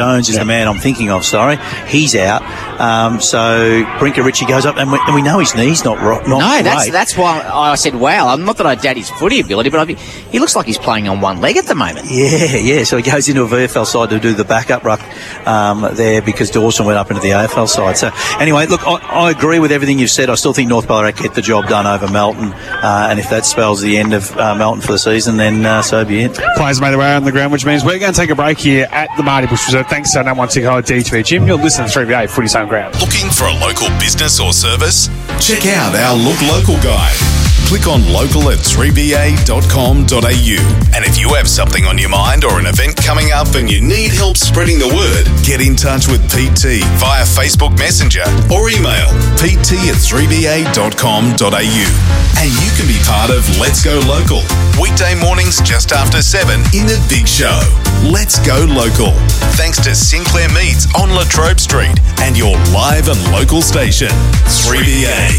Jones is the man I'm thinking of, he's out. So Brinker Ritchie goes up, and we know his knee's not great. That's why I said, wow. Not that I doubt his footy ability, but he looks like he's playing on one leg at the moment. Yeah. So he goes into a VFL side to do the backup ruck there because Dawson went up into the AFL side. So anyway, look, I agree with everything you've said. I still think North Ballarat get the job done over Melton, and if that spells the end of Melton for the season, then so be it. Players made their way on the ground, which means we're going to take a break here at the Marty Bush Reserve. Thanks to our number one ticket holder, D2E Jim. You're listening to 3BA Footy's Home Ground. Looking for a local business or service? Check out our Look Local guide. Click on local at 3ba.com.au. And if you have something on your mind or an event coming up and you need help spreading the word, get in touch with Pete T via Facebook Messenger or email pt@3ba.com.au. And you can be part of Let's Go Local. Weekday mornings just after 7 in the Big Show. Let's Go Local. Thanks to Sinclair Meats on Latrobe Street and your live and local station, 3BA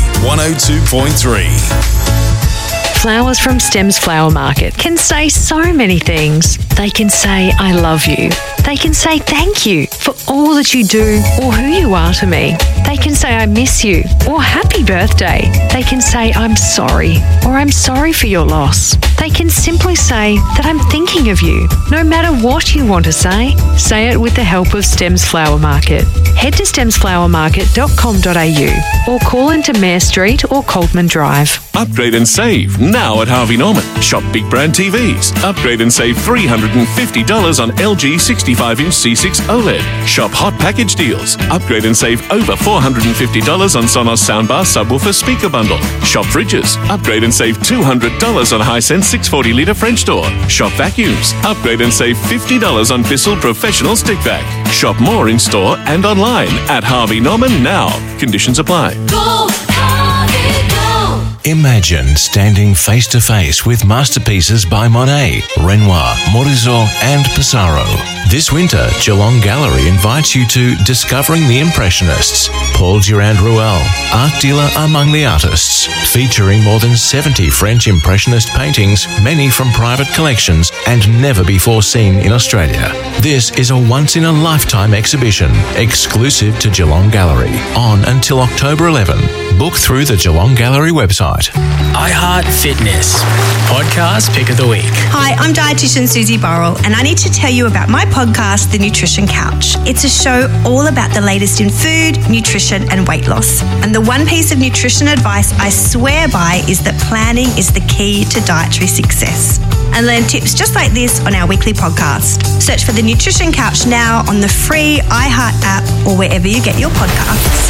102.3. Flowers from Stems Flower Market can say so many things. They can say, I love you. They can say thank you for all that you do or who you are to me. They can say I miss you or happy birthday. They can say I'm sorry or I'm sorry for your loss. They can simply say that I'm thinking of you. No matter what you want to say it with the help of Stems Flower Market. Head to stemsflowermarket.com.au or call into Mare Street or Coltman Drive. Upgrade and save now at Harvey Norman. Shop big brand TVs. Upgrade and save $350 on LG 65-inch C6 OLED. Shop hot package deals. Upgrade and save over $450 on Sonos soundbar subwoofer speaker bundle. Shop fridges. Upgrade and save $200 on Hisense 640-litre French door. Shop vacuums. Upgrade and save $50 on Bissell Professional Stick Vac. Shop more in store and online at Harvey Norman now. Conditions apply. Go Harvey, go! Imagine standing face to face with masterpieces by Monet, Renoir, Morizot and Pissarro. This winter, Geelong Gallery invites you to Discovering the Impressionists, Paul Durand-Ruel, art dealer among the artists, featuring more than 70 French Impressionist paintings, many from private collections and never before seen in Australia. This is a once-in-a-lifetime exhibition, exclusive to Geelong Gallery, on until October 11. Book through the Geelong Gallery website. iHeart Fitness, podcast pick of the week. Hi, I'm dietitian Susie Burrell, and I need to tell you about my podcast, The Nutrition Couch. It's a show all about the latest in food, nutrition, and weight loss. And the one piece of nutrition advice I swear by is that planning is the key to dietary success. And learn tips just like this on our weekly podcast. Search for The Nutrition Couch now on the free iHeart app or wherever you get your podcasts.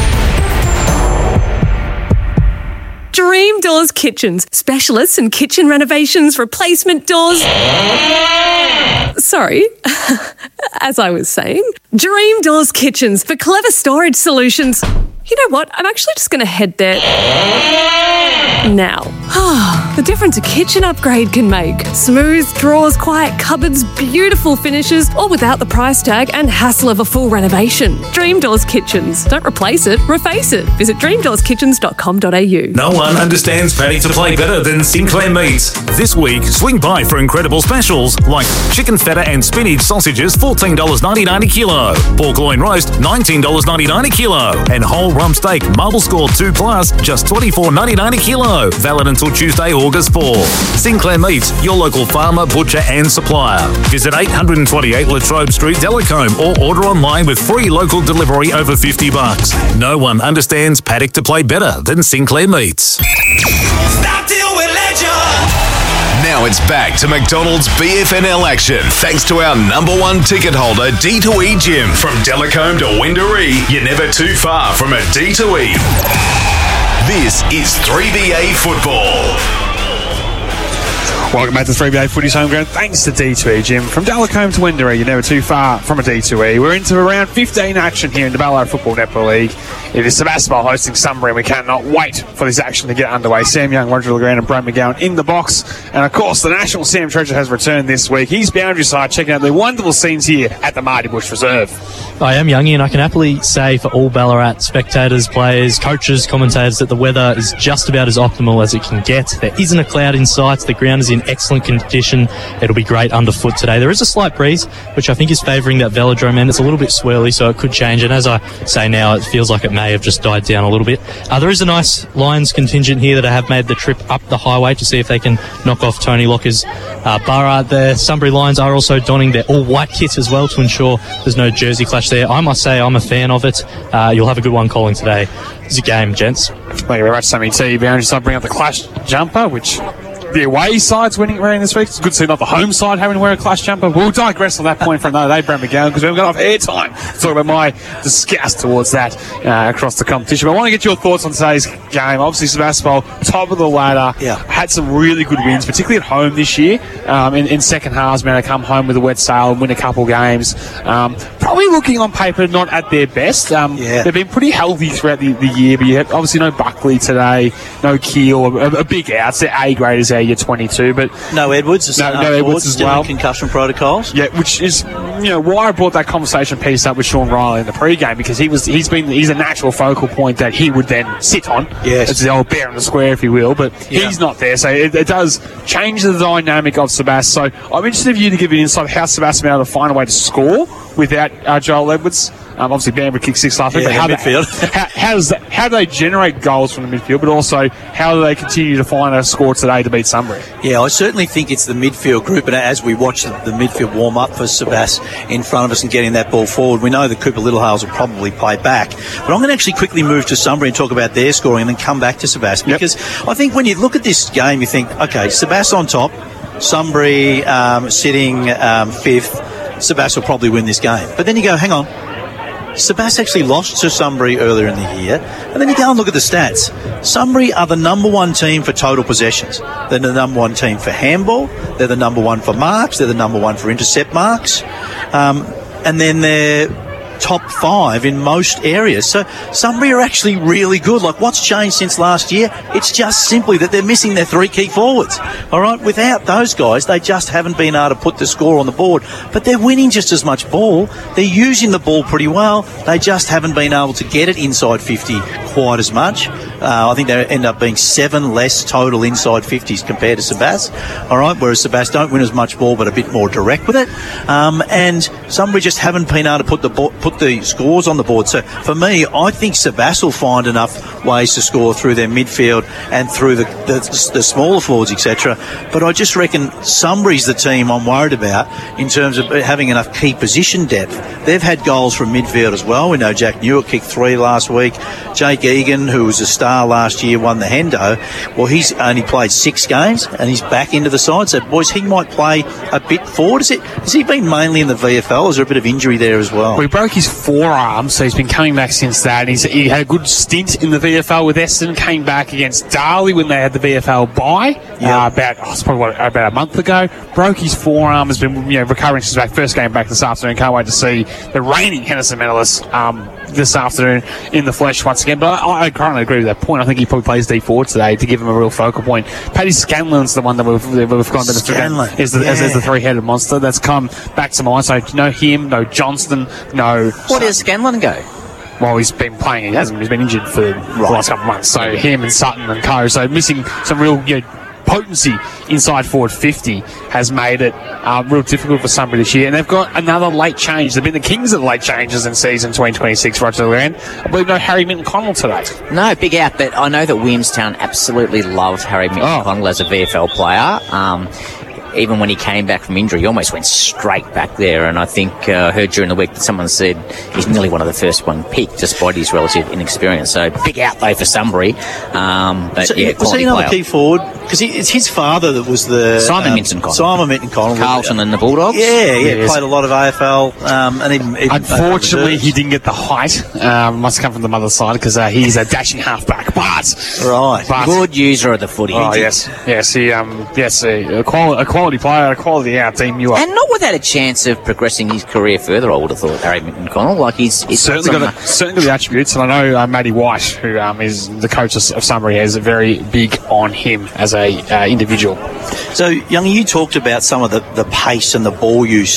Dream Doors Kitchens, specialists in kitchen renovations, replacement doors. Sorry, as I was saying, Dream Doors Kitchens for clever storage solutions. You know what? I'm actually just going to head there now. The difference a kitchen upgrade can make. Smooth drawers, quiet cupboards, beautiful finishes, all without the price tag and hassle of a full renovation. Dream Doors Kitchens. Don't replace it, reface it. Visit dreamdoorskitchens.com.au. No one understands paddock to play better than Sinclair Meats. This week, swing by for incredible specials like chicken feta and spinach sausages, $14.99 a kilo. Pork loin roast, $19.99 a kilo. And whole rump steak, marble score 2 plus, just $24.99 a kilo. Valid until Tuesday, August 4. Sinclair Meats, your local farmer, butcher and supplier. Visit 828 Latrobe Street, Delacombe, or order online with free local delivery over $50. No one understands paddock to play better than Sinclair Meats. Now it's back to McDonald's BFNL action. Thanks to our number one ticket holder, D2E Gym. From Delacombe to Windaree, you're never too far from a D2E. This is 3BA Football. Welcome back to 3BA Footy's Home Ground. Thanks to D2E Gym. From Delacombe to Windaree, you're never too far from a D2E. We're into round 15 action here in the Ballarat Football Netball League. It is Sebastopol hosting Sunbury, and we cannot wait for this action to get underway. Sam Young, Roger Legrand and Brad McGowan in the box. And, of course, the national Sam Treasure has returned this week. He's boundary side checking out the wonderful scenes here at the Marty Bush Reserve. I am Youngie, and I can happily say for all Ballarat spectators, players, coaches, commentators that the weather is just about as optimal as it can get. There isn't a cloud in sight. The ground is in excellent condition. It'll be great underfoot today. There is a slight breeze, which I think is favouring that velodrome end. It's a little bit swirly, so it could change. And as I say now, it feels like it may have just died down a little bit. There is a nice Lions contingent here that have made the trip up the highway to see if they can knock off Tony Locker's borough. The Sunbury Lions are also donning their all-white kit as well to ensure there's no jersey clash there. I must say I'm a fan of it. You'll have a good one calling today. It's a game, gents. Thank you very much, Sammy T. Boundary side bring up the Clash jumper, which the away side's wearing this week. It's good to see not the home side having to wear a Clash jumper. We'll digress on that point for another day, Brad McGowan, because we haven't got enough airtime to talk about my disgust towards that across the competition. But I want to get your thoughts on today's game. Obviously, Sebastopol, top of the ladder, had some really good wins, particularly at home this year. In second halves, man, they come home with a wet sail and win a couple games. Probably looking on paper not at their best. They've been pretty healthy throughout the year, but you have obviously no Buckley today, no Keel, a big outs. Their A grade is year 22, but no Edwards. No Edwards as well. Concussion protocols. Yeah, which is why I brought that conversation piece up with Sean Riley in the pre-game, because he's a natural focal point that he would then sit on. Yes, it's the old bear in the square, if you will. But he's not there, so it does change the dynamic of Sebas. So I'm interested for you to give an insight how Sebas been able to find a way to score without Joel Edwards. Obviously, Bamber kicked 6 last week. But how do they generate goals from the midfield, but also how do they continue to find a score today to beat Sunbury? Yeah, I certainly think it's the midfield group, and as we watch the midfield warm up for Sebas in front of us and getting that ball forward, we know that Cooper Littlehales will probably play back. But I'm going to actually quickly move to Sunbury and talk about their scoring and then come back to Sebas, because I think when you look at this game, you think, okay, Sebas on top, Sunbury sitting fifth, Sebas will probably win this game. But then you go, hang on, Sebas actually lost to Sunbury earlier in the year, and then you go and look at the stats. Sunbury are the number one team for total possessions. They're the number one team for handball. They're the number one for marks. They're the number one for intercept marks. And then they're top 5 in most areas. So Sunbury are actually really good. Like, what's changed since last year? It's just simply that they're missing their 3 key forwards. All right, without those guys, they just haven't been able to put the score on the board. But they're winning just as much ball. They're using the ball pretty well. They just haven't been able to get it inside 50 quite as much. I think they end up being 7 less total inside 50s compared to Sebas. All right, whereas Sebas don't win as much ball, but a bit more direct with it. And Sunbury just haven't been able to put the scores on the board. So for me, I think Sebas will find enough ways to score through their midfield and through the smaller forwards, etc. But I just reckon Sunbury's the team I'm worried about in terms of having enough key position depth. They've had goals from midfield as well. We know Jack Newitt kicked 3 last week. Jake Egan, who was a star last year, won the Hendo. Well, he's only played 6 games and he's back into the side. So, boys, he might play a bit forward. Has he been mainly in the VFL? Is there a bit of injury there as well? Well, he broke his forearm, so he's been coming back since that. He had a good stint in the VFL with Essendon, came back against Darley when they had the VFL bye about a month ago. Broke his forearm, has been recovering since back. First game back this afternoon. Can't wait to see the reigning Henderson medalist this afternoon in the flesh once again. But I currently agree with that point. I think he probably plays D forward today to give him a real focal point. Paddy Scanlon's the one that we've gone to the is the 3-headed monster that's come back to mind. So no him, no Johnston, no. Where does Scanlon go? Well, he's been playing. He's been injured for the last couple of months. So him and Sutton and co. So missing some real potency inside forward 50 has made it real difficult for Sunbury this year. And they've got another late change. They've been the kings of the late changes in season 2026, Roger Legrand. I believe no Harry Minton-Connell today. No, big out, but I know that Williamstown absolutely love Harry Minton-Connell as a VFL player. Even when he came back from injury, he almost went straight back there. And I think I heard during the week that someone said he's nearly one of the first one picked, despite his relative inexperience. So big out though for Sunbury. Was he another key forward? Because it's his father that was the Simon Minton-Connell, Carlton and the Bulldogs. Yeah, played a lot of AFL. And even unfortunately, he didn't get the height. Must come from the mother's side because he's a dashing halfback. But good user of the footy. Oh yes, a quality quality player, a quality out team. You are. And not without a chance of progressing his career further, I would have thought, Harry McConnell. Like he's certainly got the attributes, and I know Matty White, who is the coach of Sunbury, is very big on him as a individual. So, Youngie, you talked about some of the pace and the ball use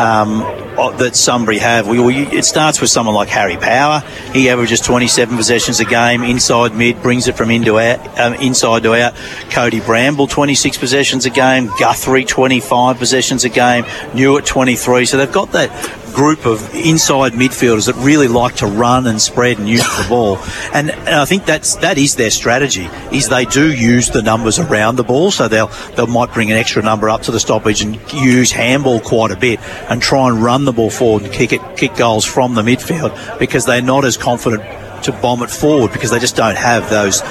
that Sunbury have. It starts with someone like Harry Power. He averages 27 possessions a game, inside mid, brings it from inside to out. Cody Bramble, 26 possessions a game. Guthrie, 25 possessions a game. Newitt, 23. So they've got that group of inside midfielders that really like to run and spread and use the ball. And I think that is their strategy, is they do use the numbers around the ball. So they might bring an extra number up to the stoppage and use handball quite a bit and try and run the ball forward and kick goals from the midfield, because they're not as confident to bomb it forward, because they just don't have those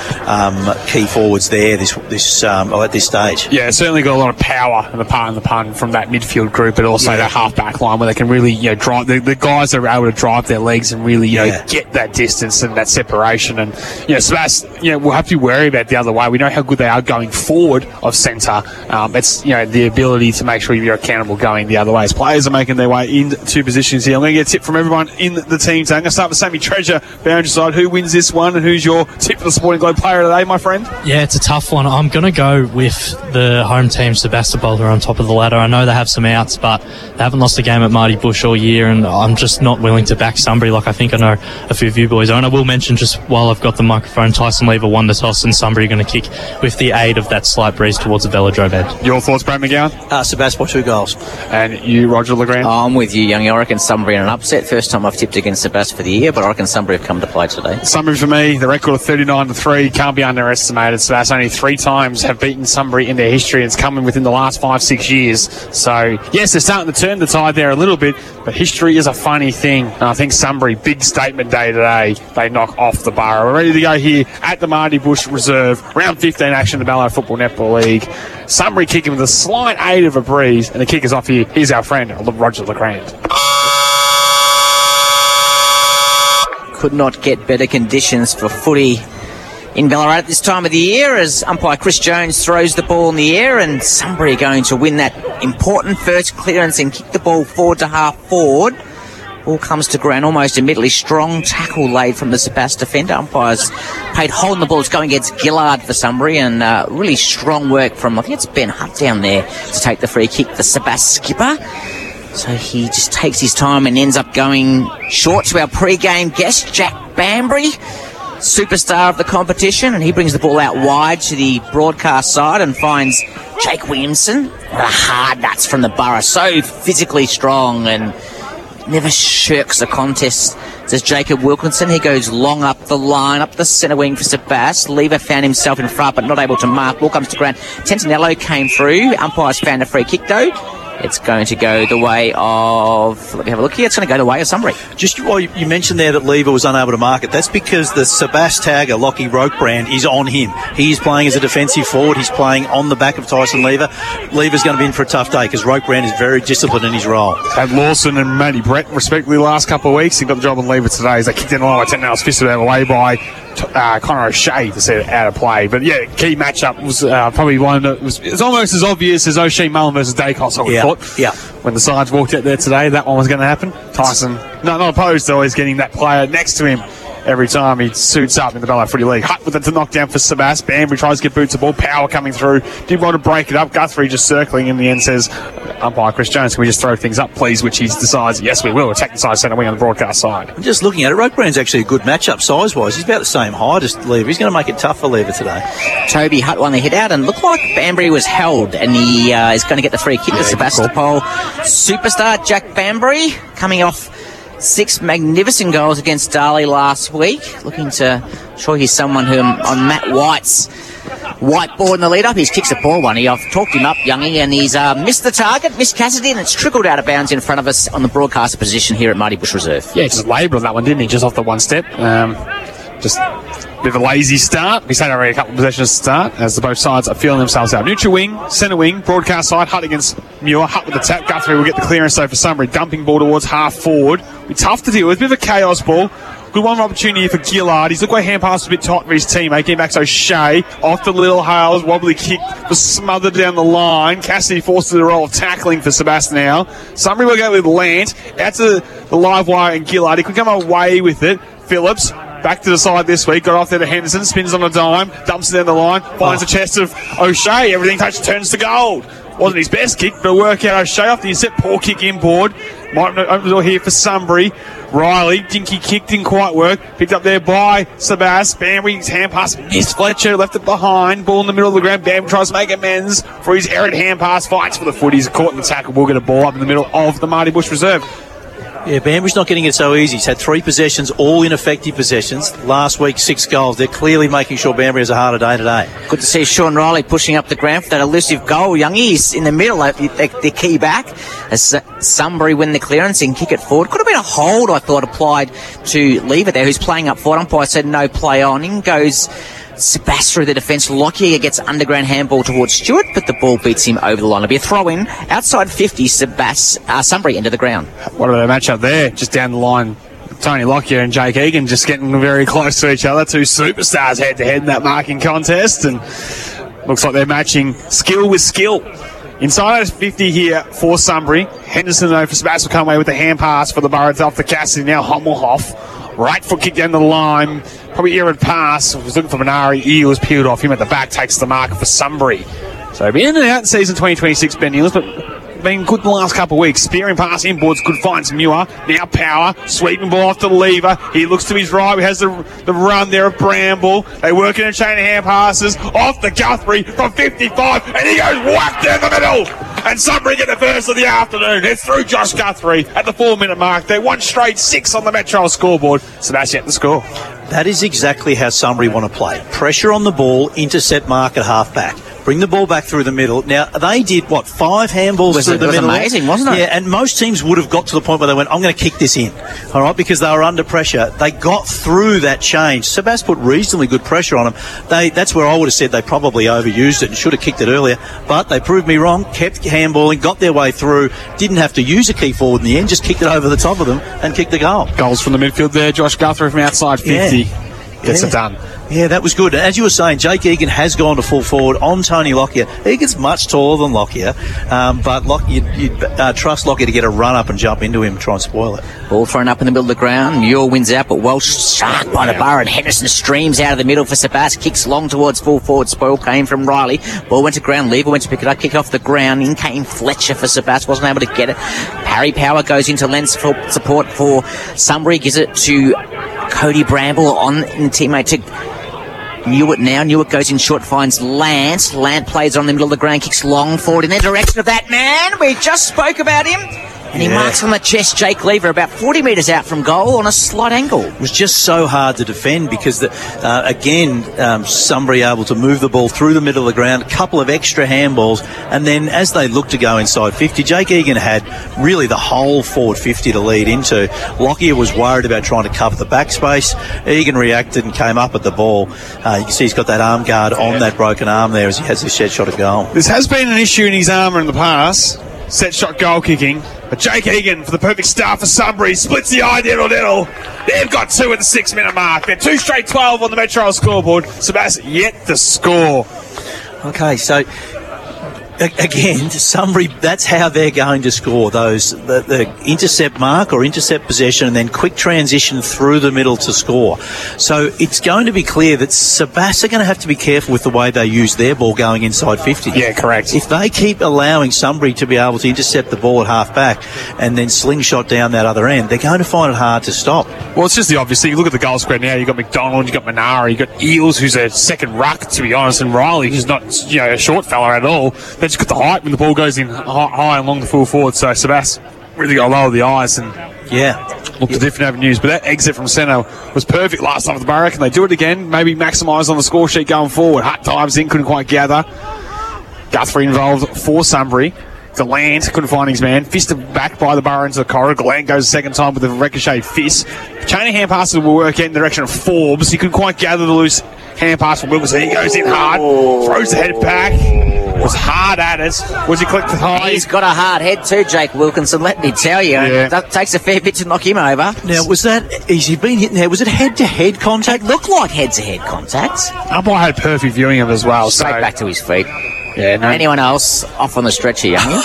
key forwards there at this stage. Yeah, certainly got a lot of power in the pun from that midfield group, but also that half-back line where they can really drive. The guys that are able to drive their legs and really get that distance and that separation. And Sebas, we'll have to be wary about the other way. We know how good they are going forward of centre. It's the ability to make sure you're accountable going the other way. As players are making their way into positions here, I'm going to get a tip from everyone in the team. So I'm going to start with Sammy Treasure, Boundary. Who wins this one, and who's your tip for the Sporting Globe player today, my friend? Yeah, it's a tough one. I'm going to go with the home team, Sebastopol, who are on top of the ladder. I know they have some outs, but they haven't lost a game at Marty Bush all year, and I'm just not willing to back Sunbury like I think I know a few of you boys are. And I will mention, just while I've got the microphone, Tyson Lever won the toss, and Sunbury are going to kick with the aid of that slight breeze towards the velodrome end. Your thoughts, Brad McGowan? Sebastopol, 2 goals. And you, Roger Legrand? I'm with you, Youngie. I reckon Sunbury in an upset. First time I've tipped against Sebastopol for the year, but I reckon Sunbury have come to play today. Sunbury for me, the record of 39-3 can't be underestimated. So that's only 3 times have beaten Sunbury in their history, and it's coming within the last 5-6 years. So yes, they're starting to turn the tide there a little bit, but history is a funny thing. And I think Sunbury, big statement day today, they knock off the Borough. We're ready to go here at the Marty Bush Reserve, round 15 action, the Ballarat Football Netball League. Sunbury kicking with a slight aid of a breeze, and the kick is off here. Here's our friend Roger Legrand. Could not get better conditions for footy in Ballarat at this time of the year, as umpire Chris Jones throws the ball in the air, and Sunbury are going to win that important first clearance and kick the ball forward to half forward. Ball comes to ground almost immediately. Strong tackle laid from the Sebas defender. Umpires paid holding the ball. It's going against Gillard for Sunbury, and really strong work from, I think it's Ben Hutt down there to take the free kick, the Sebas skipper. So he just takes his time and ends up going short to our pre-game guest, Jack Bambury, superstar of the competition, and he brings the ball out wide to the broadcast side and finds Jake Williamson. What a hard nuts from the Borough. So physically strong and never shirks a contest. Says Jacob Wilkinson. He goes long up the line, up the centre wing for Sebas. Lever found himself in front, but not able to mark. Ball comes to ground. Tentinello came through. Umpires found a free kick, though. It's going to go the way of... Let me have a look here. It's going to go the way of Sunbury. Just while you mentioned there that Lever was unable to mark it, that's because the Sebas tagger, Lockie Rokebrand, is on him. He is playing as a defensive forward. He's playing on the back of Tyson Lever. Lever's going to be in for a tough day because Rokebrand is very disciplined in his role. Had Lawson and Matty Brett, respectively, the last couple of weeks. He got the job on Lever today as they kicked in a line by 10 hours, fisted out away by Connor O'Shea to set it out of play. But yeah, key matchup was probably one that was almost as obvious as O'Shea Mullen versus Dacos, I would have thought. Yeah. When the sides walked out there today, that one was going to happen. Tyson, not opposed to always getting that player next to him every time he suits up in the Ballarat Footy League. Hutt with it to knock down for Sebas. Bambury tries to get boots of ball. Power coming through. Did want to break it up. Guthrie just circling in the end says, umpire Chris Jones, can we just throw things up, please? Which he decides, yes, we will. Attack the side centre wing on the broadcast side. I'm just looking at it. Rokebrand's actually a good matchup size-wise. He's about the same height as Lever. He's going to make it tough for Lever today. Toby Hutt won the hit out and looked like Bambury was held, and he is going to get the free kick to Sebastopol. Superstar Jack Bambury coming off 6 magnificent goals against Darley last week. Looking to show he's someone who on Matt White's whiteboard in the lead-up. He's kicked a poor one. I've talked him up, Youngie, and he's missed the target, missed Cassidy, and it's trickled out of bounds in front of us on the broadcaster position here at Marty Bush Reserve. Yeah, just laboured on that one, didn't he? Just off the one step. Just a bit of a lazy start. He's had already a couple of possessions to start as both sides are feeling themselves out. Neutral wing, centre wing, broadcast side, Hutt against Muir. Hutt with the tap. Guthrie will get the clearance though for Sunbury. Dumping ball towards half forward. Be tough to deal with. Bit of a chaos ball. Good one opportunity for Gillard. He's looked like hand pass was a bit tight for his teammate. Getting back to O'Shea. Off the Little Hales. Wobbly kick was smothered down the line. Cassidy forced the role of tackling for Sebastian now. Sunbury will go with Lant. Out to the live wire and Gillard. He could come away with it. Phillips. Back to the side this week. Got off there to Henderson. Spins on a dime. Dumps it down the line. Finds the chest of O'Shea. Everything touches turns to gold. Wasn't his best kick, but work out O'Shea off the intercept. Poor kick inboard. Might open the door here for Sunbury. Riley. Dinky kick didn't quite work. Picked up there by Sebas. Bambury's hand pass missed Fletcher. Left it behind. Ball in the middle of the ground. Bam tries to make amends for his errant hand pass. Fights for the footies. Caught in the tackle. Will get a ball up in the middle of the Marty Bush reserve. Yeah, Bambury's not getting it so easy. He's had 3 possessions, all ineffective possessions. Last week, 6 goals. They're clearly making sure Banbury has a harder day today. Good to see Sean Riley pushing up the ground for that elusive goal. Youngies in the middle, the key back. As Sunbury win the clearance and kick it forward. Could have been a hold, I thought, applied to Lever there, who's playing up forward. Umpire said no play on. In goes Sebas through the defence. Lockyer gets underground handball towards Stewart, but the ball beats him over the line. It'll be a throw-in outside 50. Sunbury into the ground. What about a match-up there? Just down the line, Tony Lockyer and Jake Egan just getting very close to each other. 2 superstars head-to-head in that marking contest, and looks like they're matching skill with skill. Inside 50 here for Sunbury. Henderson, though, for Sebas will come away with the hand pass for the Burrows off the Cassidy. Now Hommelhoff. Right foot kick down the line. Probably errant pass. Was looking for Minari. He was peeled off. Him at the back takes the marker for Sunbury. So be in and out in season 2026, Ben Neals, but been good the last couple of weeks. Spearing pass inboards. Good finds Muir. Now Power. Sweeping ball off the Lever. He looks to his right. He has the run there of Bramble. They work in a chain of hand passes. Off the Guthrie from 55. And he goes whack down the middle. And Sunbury get the first of the afternoon. It's through Josh Guthrie at the 4-minute mark. They're 1 straight 6 on the Metro scoreboard. Sebastian the score. That is exactly how Sunbury want to play. Pressure on the ball, intercept mark at half-back. Bring the ball back through the middle. Now, they did, five handballs through the middle? It was amazing, wasn't it? Yeah, and most teams would have got to the point where they went, I'm going to kick this in, all right, because they were under pressure. They got through that change. Sebas put reasonably good pressure on them. That's where I would have said they probably overused it and should have kicked it earlier, but they proved me wrong, kept handballing, got their way through, didn't have to use a key forward in the end, just kicked it over the top of them and kicked the goal. Goals from the midfield there. Josh Guthrie from outside 50. Gets it done. Yeah, that was good. As you were saying, Jake Egan has gone to full forward on Tony Lockyer. Egan's much taller than Lockyer, but you'd trust Lockyer to get a run up and jump into him and try and spoil it. Ball thrown up in the middle of the ground. Muir wins out, but Welsh shark by the bar, and Henderson streams out of the middle for Sebas. Kicks long towards full forward. Spoil came from Riley. Ball went to ground. Lever went to pick it up. Kick off the ground. In came Fletcher for Sebas. Wasn't able to get it. Parry Power goes into lens for support for Sunbury. Gives it to Cody Bramble on teammate to Newitt now. Newitt goes in short, finds Lant. Lant plays on the middle of the ground, kicks long forward in the direction of that man. We just spoke about him. And he marks on the chest Jake Lever about 40 metres out from goal on a slight angle. It was just so hard to defend because, Sunbury able to move the ball through the middle of the ground, a couple of extra handballs, and then as they looked to go inside 50, Jake Egan had really the whole forward 50 to lead into. Lockyer was worried about trying to cover the back space. Egan reacted and came up at the ball. You can see he's got that arm guard on that broken arm there as he has this shed shot at goal. This has been an issue in his armour in the past. Set shot goal kicking. But Jake Egan for the perfect start for Sunbury. Splits the eye, diddle. They've got 2 at the 6-minute mark. They're 2 straight 12 on the Metro scoreboard. Sebastian yet to score. Okay, so again, Sunbury, that's how they're going to score those, the intercept mark or intercept possession and then quick transition through the middle to score. So it's going to be clear that Sebas are going to have to be careful with the way they use their ball going inside 50. Yeah, correct. If they keep allowing Sunbury to be able to intercept the ball at half back and then slingshot down that other end, they're going to find it hard to stop. Well, it's just the obvious thing. You look at the goal spread now, you've got McDonald, you've got Minari, you've got Eels, who's a second ruck, to be honest, and Riley, who's not a short fella at all. They just got the height when the ball goes in high and long the full forward. So Sebas really got to lower the eyes and look at different avenues. But that exit from centre was perfect last time at the Burrow. Can they do it again? Maybe maximise on the score sheet going forward. Hut times in, couldn't quite gather. Guthrie involved for Sunbury. Gallant couldn't find his man. Fisted back by the Burrow into the corridor. Gallant goes the second time with a ricochet fist. Chain of hand passes will work out in the direction of Forbes. He couldn't quite gather the loose hand pass from Wilkinson. He goes in hard, throws the head back. was hard at it. Was he clicked high? He's got a hard head too, Jake Wilkinson, let me tell you. Yeah. That takes a fair bit to knock him over. Now, has he been hitting there? Was it head-to-head contact? It looked like head-to-head contact. Umpire had perfect viewing of him as well. Straight back to his feet. Yeah, no. Anyone else off on the stretch here, young?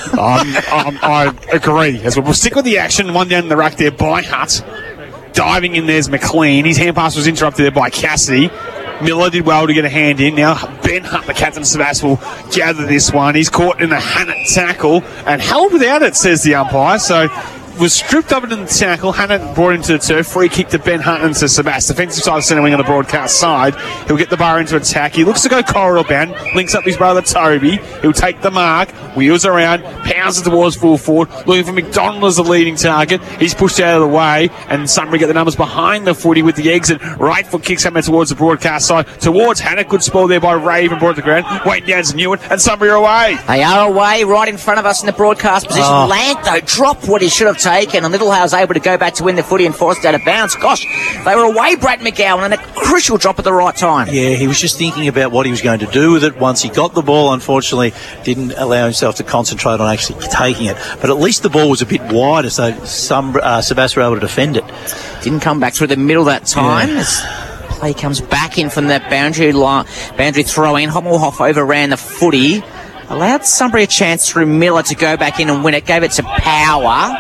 I agree. As we'll stick with the action. One down the rack there by Hutt. Diving in there's McLean. His hand pass was interrupted there by Cassidy. Miller did well to get a hand in. Now Ben Hutt, the captain of Sebas, will gather this one. He's caught in a Hannett tackle and held without it, says the umpire. So was stripped up into the tackle. Hannett brought into the turf. Free kick to Ben Hutt and to Sebas. Defensive side of centre wing on the broadcast side. He'll get the bar into attack. He looks to go corridor bound. Links up his brother Toby. He'll take the mark. Wheels around. Pounds it towards full forward. Looking for McDonald as the leading target. He's pushed out of the way. And Sunbury get the numbers behind the footy with the exit. Right foot kicks coming towards the broadcast side. Towards Hannett. Good spoil there by Raven. Brought to the ground. Waiting down to Newitt. And Sunbury are away. They are away right in front of us in the broadcast position. Lant, though, dropped what he should have taken. And Littlehale's able to go back to win the footy and forced out of bounds. Gosh, they were away, Brad McGowan, and a crucial drop at the right time. Yeah, he was just thinking about what he was going to do with it once he got the ball. Unfortunately, didn't allow himself to concentrate on actually taking it. But at least the ball was a bit wider, so Sebas were able to defend it. Didn't come back through the middle that time. Yeah. As play comes back in from that boundary throw in. Hommelhoff overran the footy. Allowed Sunbury a chance through Miller to go back in and win it. Gave it to Power.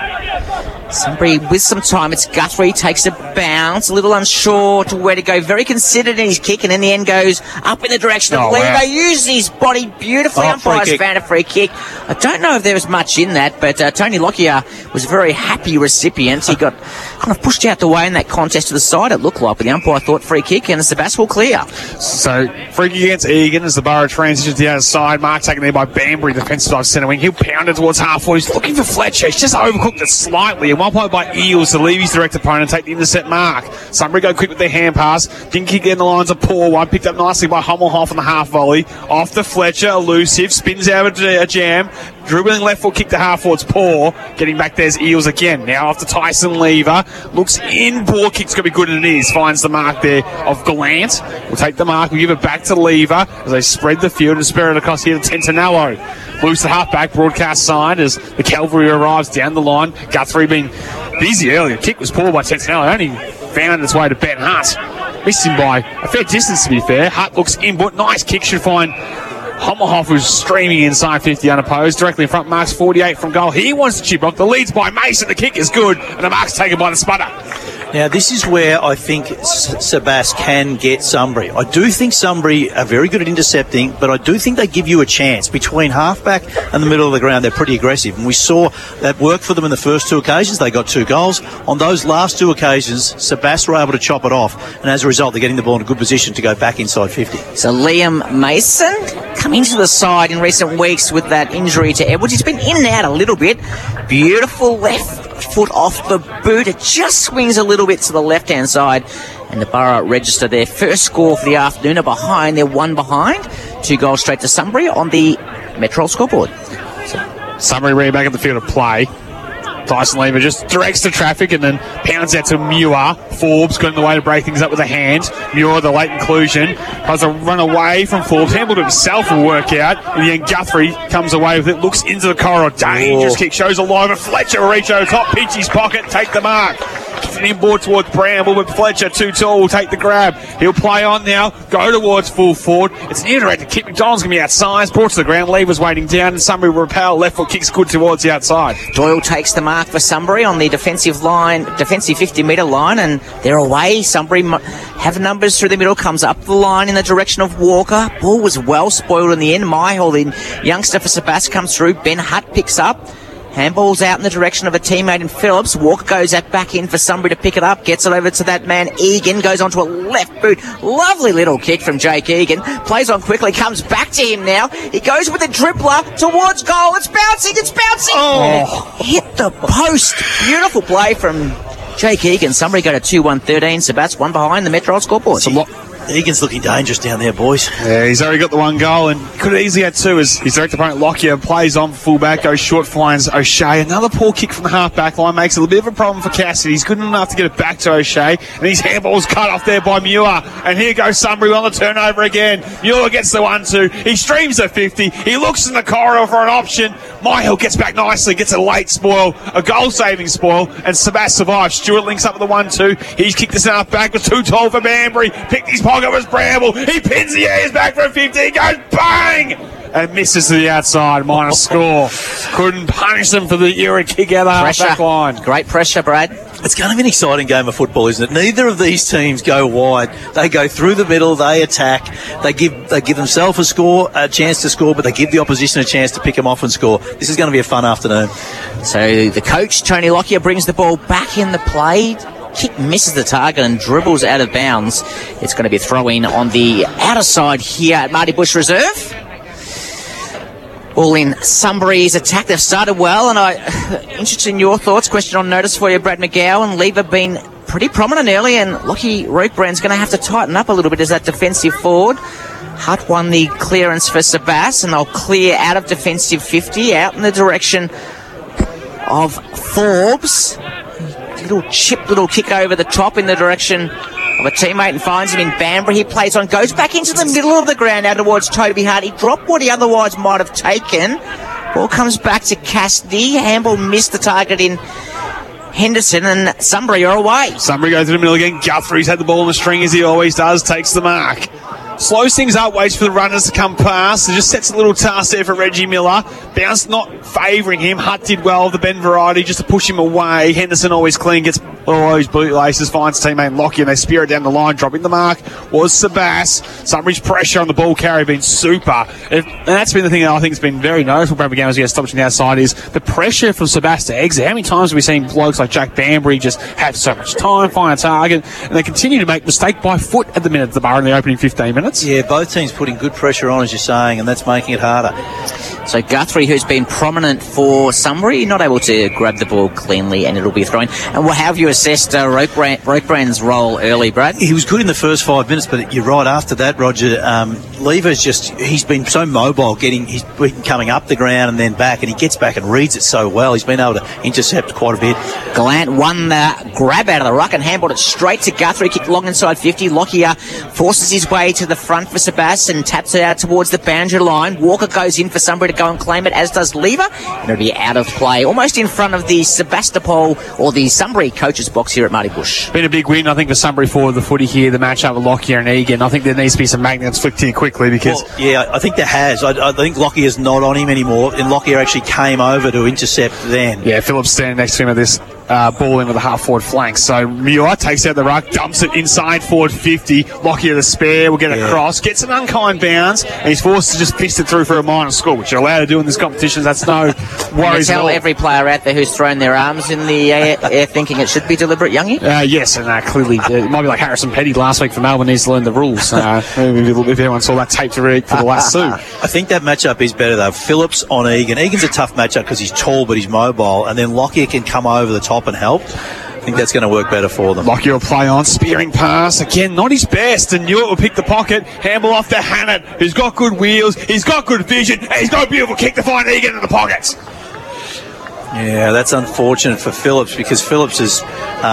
Sunbury with some time. It's Guthrie, takes a bounce, a little unsure to where to go. Very considered in his kick, and in the end goes up in the direction of Levo. Wow. Uses his body beautifully. Umpires found a free kick. I don't know if there was much in that, but Tony Lockyer was a very happy recipient. He got kind of pushed out the way in that contest to the side, it looked like, but the umpire thought free kick, and Sebas will clear. So, free kick against Egan as the Borough transitions to the other side. Mark taken there by Banbury, defensive side centre wing. He'll pound it towards half forward. He's looking for Fletcher. He's just overcooked it slightly. And one point by Eels to leave his direct opponent, take the intercept mark. Sunbury go quick with their hand pass. Didn't kick in the lines, a poor one. Picked up nicely by Hommelhoff on the half volley. Off to Fletcher, elusive. Spins out of a jam. Dribbling left foot kick to half forward's poor. Getting back there's Eels again. Now off to Tyson Lever. Looks in. Ball kick's going to be good, and it is. Finds the mark there of Gallant. We'll take the mark. We'll give it back to Lever as they spread the field and spread it across here to Tentanello. Loose the halfback, broadcast side as the cavalry arrives down the line. Guthrie being busy earlier. Kick was poor by Tentanello. Only found its way to Ben Hutt. Missed him by a fair distance, to be fair. Hutt looks input. Nice kick. Should find Hommelhoff, who's streaming inside 50 unopposed. Directly in front. Marks 48 from goal. He wants to chip off. The lead's by Mason. The kick is good. And the mark's taken by the sputter. Now, this is where I think Sebas can get Sunbury. I do think Sunbury are very good at intercepting, but I do think they give you a chance. Between halfback and the middle of the ground, they're pretty aggressive. And we saw that work for them in the first two occasions. They got 2 goals. On those last 2 occasions, Sebas were able to chop it off. And as a result, they're getting the ball in a good position to go back inside 50. So Liam Mason coming to the side in recent weeks with that injury to Edwards. He's been in and out a little bit. Beautiful left foot off the boot. It just swings a little bit to the left-hand side. And the Borough register their first score for the afternoon. Are behind. They're 1 behind. 2 goals straight to Sunbury on the Metro scoreboard. Sunbury ready back at the field of play. Tyson Lever just directs the traffic and then pounds out to Muir. Forbes going the way to break things up with a hand. Muir, the late inclusion, tries to run away from Forbes. Handled it himself will work out. In the end, Guthrie comes away with it, looks into the corridor. Dangerous kick, shows a line of Fletcher will reach over top, pinch his pocket, take the mark. Kicking inboard towards Bramble, but Fletcher too tall will take the grab. He'll play on now, go towards full forward. It's an indirect kick. McDonald's going to be outside. Brought to the ground. Lever's waiting down, and Sunbury repel. Left foot kicks good towards the outside. Doyle takes the mark for Sunbury on the defensive 50-metre line, and they're away. Sunbury have numbers through the middle, comes up the line in the direction of Walker. Ball was well spoiled in the end. Myhill, the youngster for Sebas, comes through. Ben Hutt picks up. Handball's out in the direction of a teammate in Phillips. Walker goes that back in for Sunbury to pick it up. Gets it over to that man, Egan. Goes onto a left boot. Lovely little kick from Jake Egan. Plays on quickly. Comes back to him now. He goes with a dribbler towards goal. It's bouncing. It's bouncing. Oh. Hit the post. Beautiful play from Jake Egan. Sunbury go to 2-1-13. Sebas 1 behind the Metro scoreboard. Egan's looking dangerous down there, boys. Yeah, he's already got the one goal and could have easily had two as his direct opponent Lockyer plays on for fullback, goes short, finds O'Shea. Another poor kick from the half-back line makes it a little bit of a problem for Cassidy. He's good enough to get it back to O'Shea, and his handball's cut off there by Muir. And here goes Sunbury on the turnover again. Muir gets the 1-2. He streams the 50. He looks in the corridor for an option. Myhill gets back nicely, gets a late spoil, a goal-saving spoil, and Sebas survives. Stewart links up with the 1-2. He's kicked this half-back, was too tall for Banbury. Picked his pocket, was Bramble. He pins the ears back for a 50. He goes bang! And misses to the outside, minus score. Couldn't punish them for the Euro kick out of the half-back line. Great pressure, Brad. It's going to be an exciting game of football, isn't it? Neither of these teams go wide. They go through the middle, they attack, they give themselves a chance to score, but they give the opposition a chance to pick them off and score. This is going to be a fun afternoon. So the coach, Tony Lockyer, brings the ball back in the play. Kick misses the target and dribbles out of bounds. It's going to be a throw-in on the outer side here at Marty Bush Reserve. All in Sunbury's attack. They've started well, and I'm interested in your thoughts. Question on notice for you, Brad McGowan. Lever been pretty prominent early, and Lockie Rokebrand's going to have to tighten up a little bit as that defensive forward. Hutt won the clearance for Sebas, and they'll clear out of defensive 50, out in the direction of Forbes. Little kick over the top in the direction of a teammate and finds him in Banbury. He plays on, goes back into the middle of the ground out towards Toby Hart. He dropped what he otherwise might have taken. Ball comes back to Cassidy. Handball missed the target in Henderson, and Sunbury are away. Sunbury goes to the middle again. Guthrie's had the ball on the string as he always does, takes the mark. Slows things up, waits for the runners to come past. It just sets a little task there for Reggie Miller. Bounce not favouring him. Hutt did well, the Ben variety, just to push him away. Henderson always clean, gets all those boot laces, finds teammate Lockyer, and they spear it down the line. Dropping the mark was Sebas. Sunbury's pressure on the ball carry been super. And that's been the thing that I think has been very noticeable, Brad McGowan, as he gets stopped on the outside, is the pressure from Sebas to exit. How many times have we seen blokes like Jack Banbury just have so much time, find a target, and they continue to make mistake by foot at the minute of the bar in the opening 15 minutes? Yeah, both teams putting good pressure on, as you're saying, and that's making it harder. So Guthrie, who's been prominent for Sunbury, not able to grab the ball cleanly, and it'll be thrown. And how have you assessed Rokebrand's role early, Brad? He was good in the first 5 minutes, but you're right, after that, Roger, Lever's he's been so mobile, he's been coming up the ground and then back, and he gets back and reads it so well. He's been able to intercept quite a bit. Gallant won the grab out of the ruck and handballed it straight to Guthrie, kicked long inside 50. Lockyer forces his way to the front for Sebas and taps it out towards the boundary line. Walker goes in for Sunbury to go and claim it, as does Lever, and it'll be out of play, almost in front of the Sebastopol or the Sunbury coaches box here at Marty Bush. Been a big win, I think, for Sunbury for the footy here, the match-up with Lockyer and Egan. I think there needs to be some magnets flicked here quickly because... Well, yeah, I think there has. I think Lockyer's not on him anymore, and Lockyer actually came over to intercept then. Yeah, Phillips standing next to him at this ball in with a half-forward flank. So Muir takes out the ruck, dumps it inside forward 50. Lockyer the spare will get across, gets an unkind bounce, and he's forced to just fist it through for a minor score, which you're allowed to do in this competition. That's no worries at all. Tell every player out there who's thrown their arms in the air thinking it should be deliberate, Youngie? Yes, and clearly it might be like Harrison Petty last week for Melbourne, needs to learn the rules. If everyone saw that tape to read for the lasso. I think that matchup is better though. Phillips on Egan. Egan's a tough matchup because he's tall but he's mobile, and then Lockyer can come over the top and help. I think that's going to work better for them. Lockyer will play on, spearing pass. Again, not his best, and Newitt will pick the pocket. Handball off to Hannett, who's got good wheels, he's got good vision, and he's got a beautiful kick to find Egan in the pockets. Yeah, that's unfortunate for Phillips because Phillips is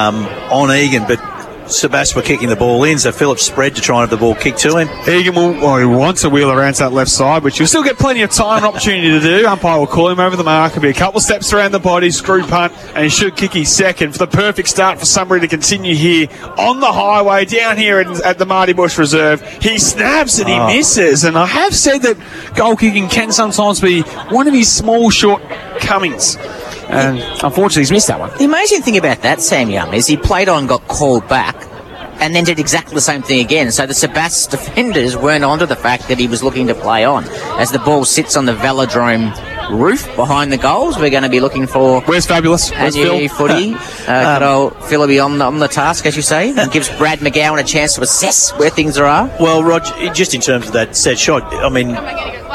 on Egan, but Sebas were kicking the ball in, so Phillips spread to try and have the ball kicked to him. Egan he wants to wheel around to that left side, which you'll still get plenty of time and opportunity to do. Umpire will call him over the mark. It'll be a couple of steps around the body, screw punt, and he should kick his second for the perfect start for Sunbury to continue here on the highway down here at the Marty Bush Reserve. He snaps and he misses, and I have said that goal kicking can sometimes be one of his small shortcomings. And unfortunately, he's missed that one. The amazing thing about that, Sam Young, is he played on, got called back, and then did exactly the same thing again. So the Sebas defenders weren't onto the fact that he was looking to play on. As the ball sits on the velodrome roof behind the goals, we're going to be looking for... Where's Fabulous? Where's Phil? Footy. Good old Phil will be on the task, as you say, and gives Brad McGowan a chance to assess where things are. Well, Rog, just in terms of that set shot, I mean...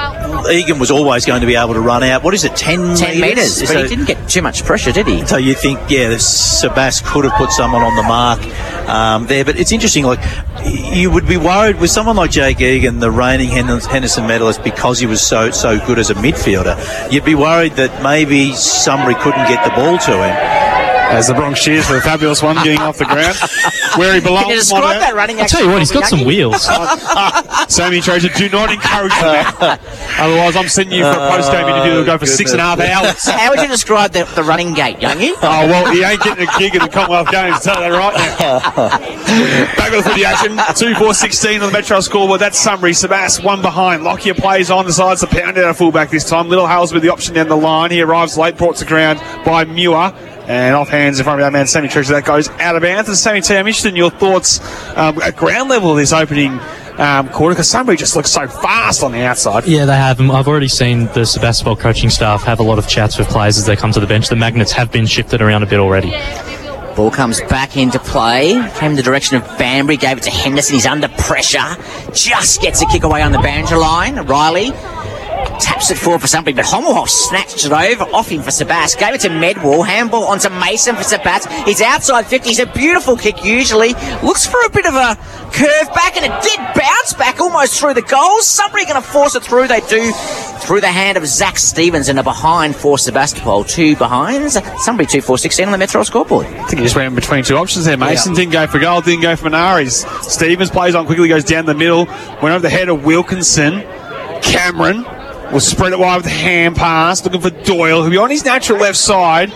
Egan was always going to be able to run out. What is it, 10 metres? But he didn't get too much pressure, did he? So you think, that Sebas could have put someone on the mark there. But it's interesting, like, you would be worried with someone like Jake Egan, the reigning Henderson medalist, because he was so good as a midfielder. You'd be worried that maybe Sunbury couldn't get the ball to him. As the Bronx cheers for the fabulous one getting off the ground. Where he belongs. Can you describe that running I'll tell you what, he's got some wheels. Sammy Treasure, do not encourage that. Otherwise, I'm sending you for a post-game interview that'll go for 6.5 hours. How would you describe the running gait, youngie? Oh, well, he ain't getting a gig at the Commonwealth Games, tell you that right now. Back with the action. 2-4-16 on the Metro scoreboard. That's Sunbury. Sebas, one behind. Lockyer plays on the sides to pound out a fullback this time. Little Hales with the option down the line. He arrives late, brought to ground by Muir. And off hands in front of that man, Sammy Treasure. That goes out of bounds. And Sammy T, I'm interested in your thoughts at ground level of this opening quarter, because Sunbury just looks so fast on the outside. Yeah, they have. I've already seen the Sebastopol coaching staff have a lot of chats with players as they come to the bench. The magnets have been shifted around a bit already. Ball comes back into play. Came in the direction of Banbury. Gave it to Henderson. He's under pressure. Just gets a kick away on the boundary line. Riley taps it forward for somebody, but Hommelhoff snatched it over off him for Sebas. Gave it to Medwall. Handball onto Mason for Sebas. He's outside 50. He's a beautiful kick usually. Looks for a bit of a curve back, and it did bounce back almost through the goals. Somebody going to force it through. They do through the hand of Zach Stevens, and a behind for Sebastopol. 2 behinds. Somebody 2-4-16 on the Metro scoreboard. I think he just went in between two options there. Mason didn't go for goal, didn't go for Menares. Stevens plays on quickly, goes down the middle. Went over the head of Wilkinson. Cameron will spread it wide with the hand pass, looking for Doyle, who'll be on his natural left side.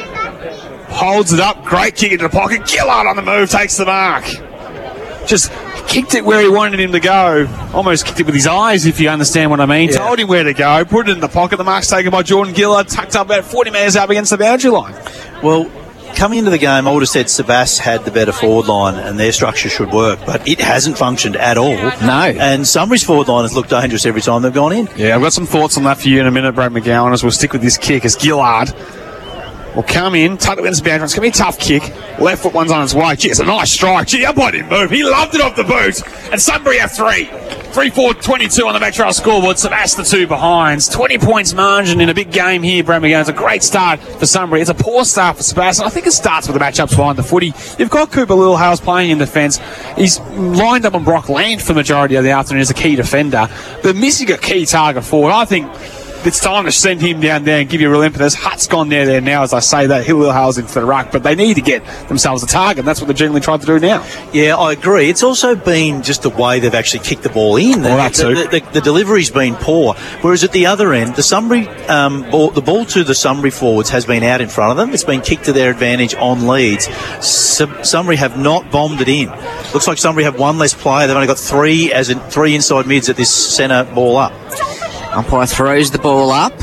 Holds it up, great kick into the pocket. Gillard on the move, takes the mark. Just kicked it where he wanted him to go. Almost kicked it with his eyes, if you understand what I mean. Yeah. Told him where to go, put it in the pocket. The mark's taken by Jordan Gillard, tucked up about 40 metres up against the boundary line. Well, coming into the game, I would have said Sebas had the better forward line and their structure should work, but it hasn't functioned at all. No. And Sunbury's forward line has looked dangerous every time they've gone in. Yeah, I've got some thoughts on that for you in a minute, Brad McGowan, as we'll stick with this kick as Gillard will come in, tuck it against the boundary. It's going to be a tough kick. Left foot one's on its way. Gee, it's a nice strike. Gee, umpire didn't move. He loved it off the boot. And Sunbury have 3. 3-4-22 on the Metro scoreboard. Sebas the 2 behinds. 20 points margin in a big game here, Brad McGowan. It's a great start for Sunbury. It's a poor start for Sebas. And I think it starts with the matchups behind the footy. You've got Cooper Littlehales playing in defence. He's lined up on Brock Land for the majority of the afternoon as a key defender. But missing a key target forward, I think it's time to send him down there and give you a real impetus. Hutt's gone there now, as I say that. Littlehales into the ruck, but they need to get themselves a target. That's what they're generally trying to do now. Yeah, I agree. It's also been just the way they've actually kicked the ball in. The delivery's been poor. Whereas at the other end, the Sunbury the ball to the Sunbury forwards has been out in front of them. It's been kicked to their advantage on leads. Sunbury have not bombed it in. Looks like Sunbury have one less player. They've only got 3 inside mids at this centre ball up. Umpire throws the ball up,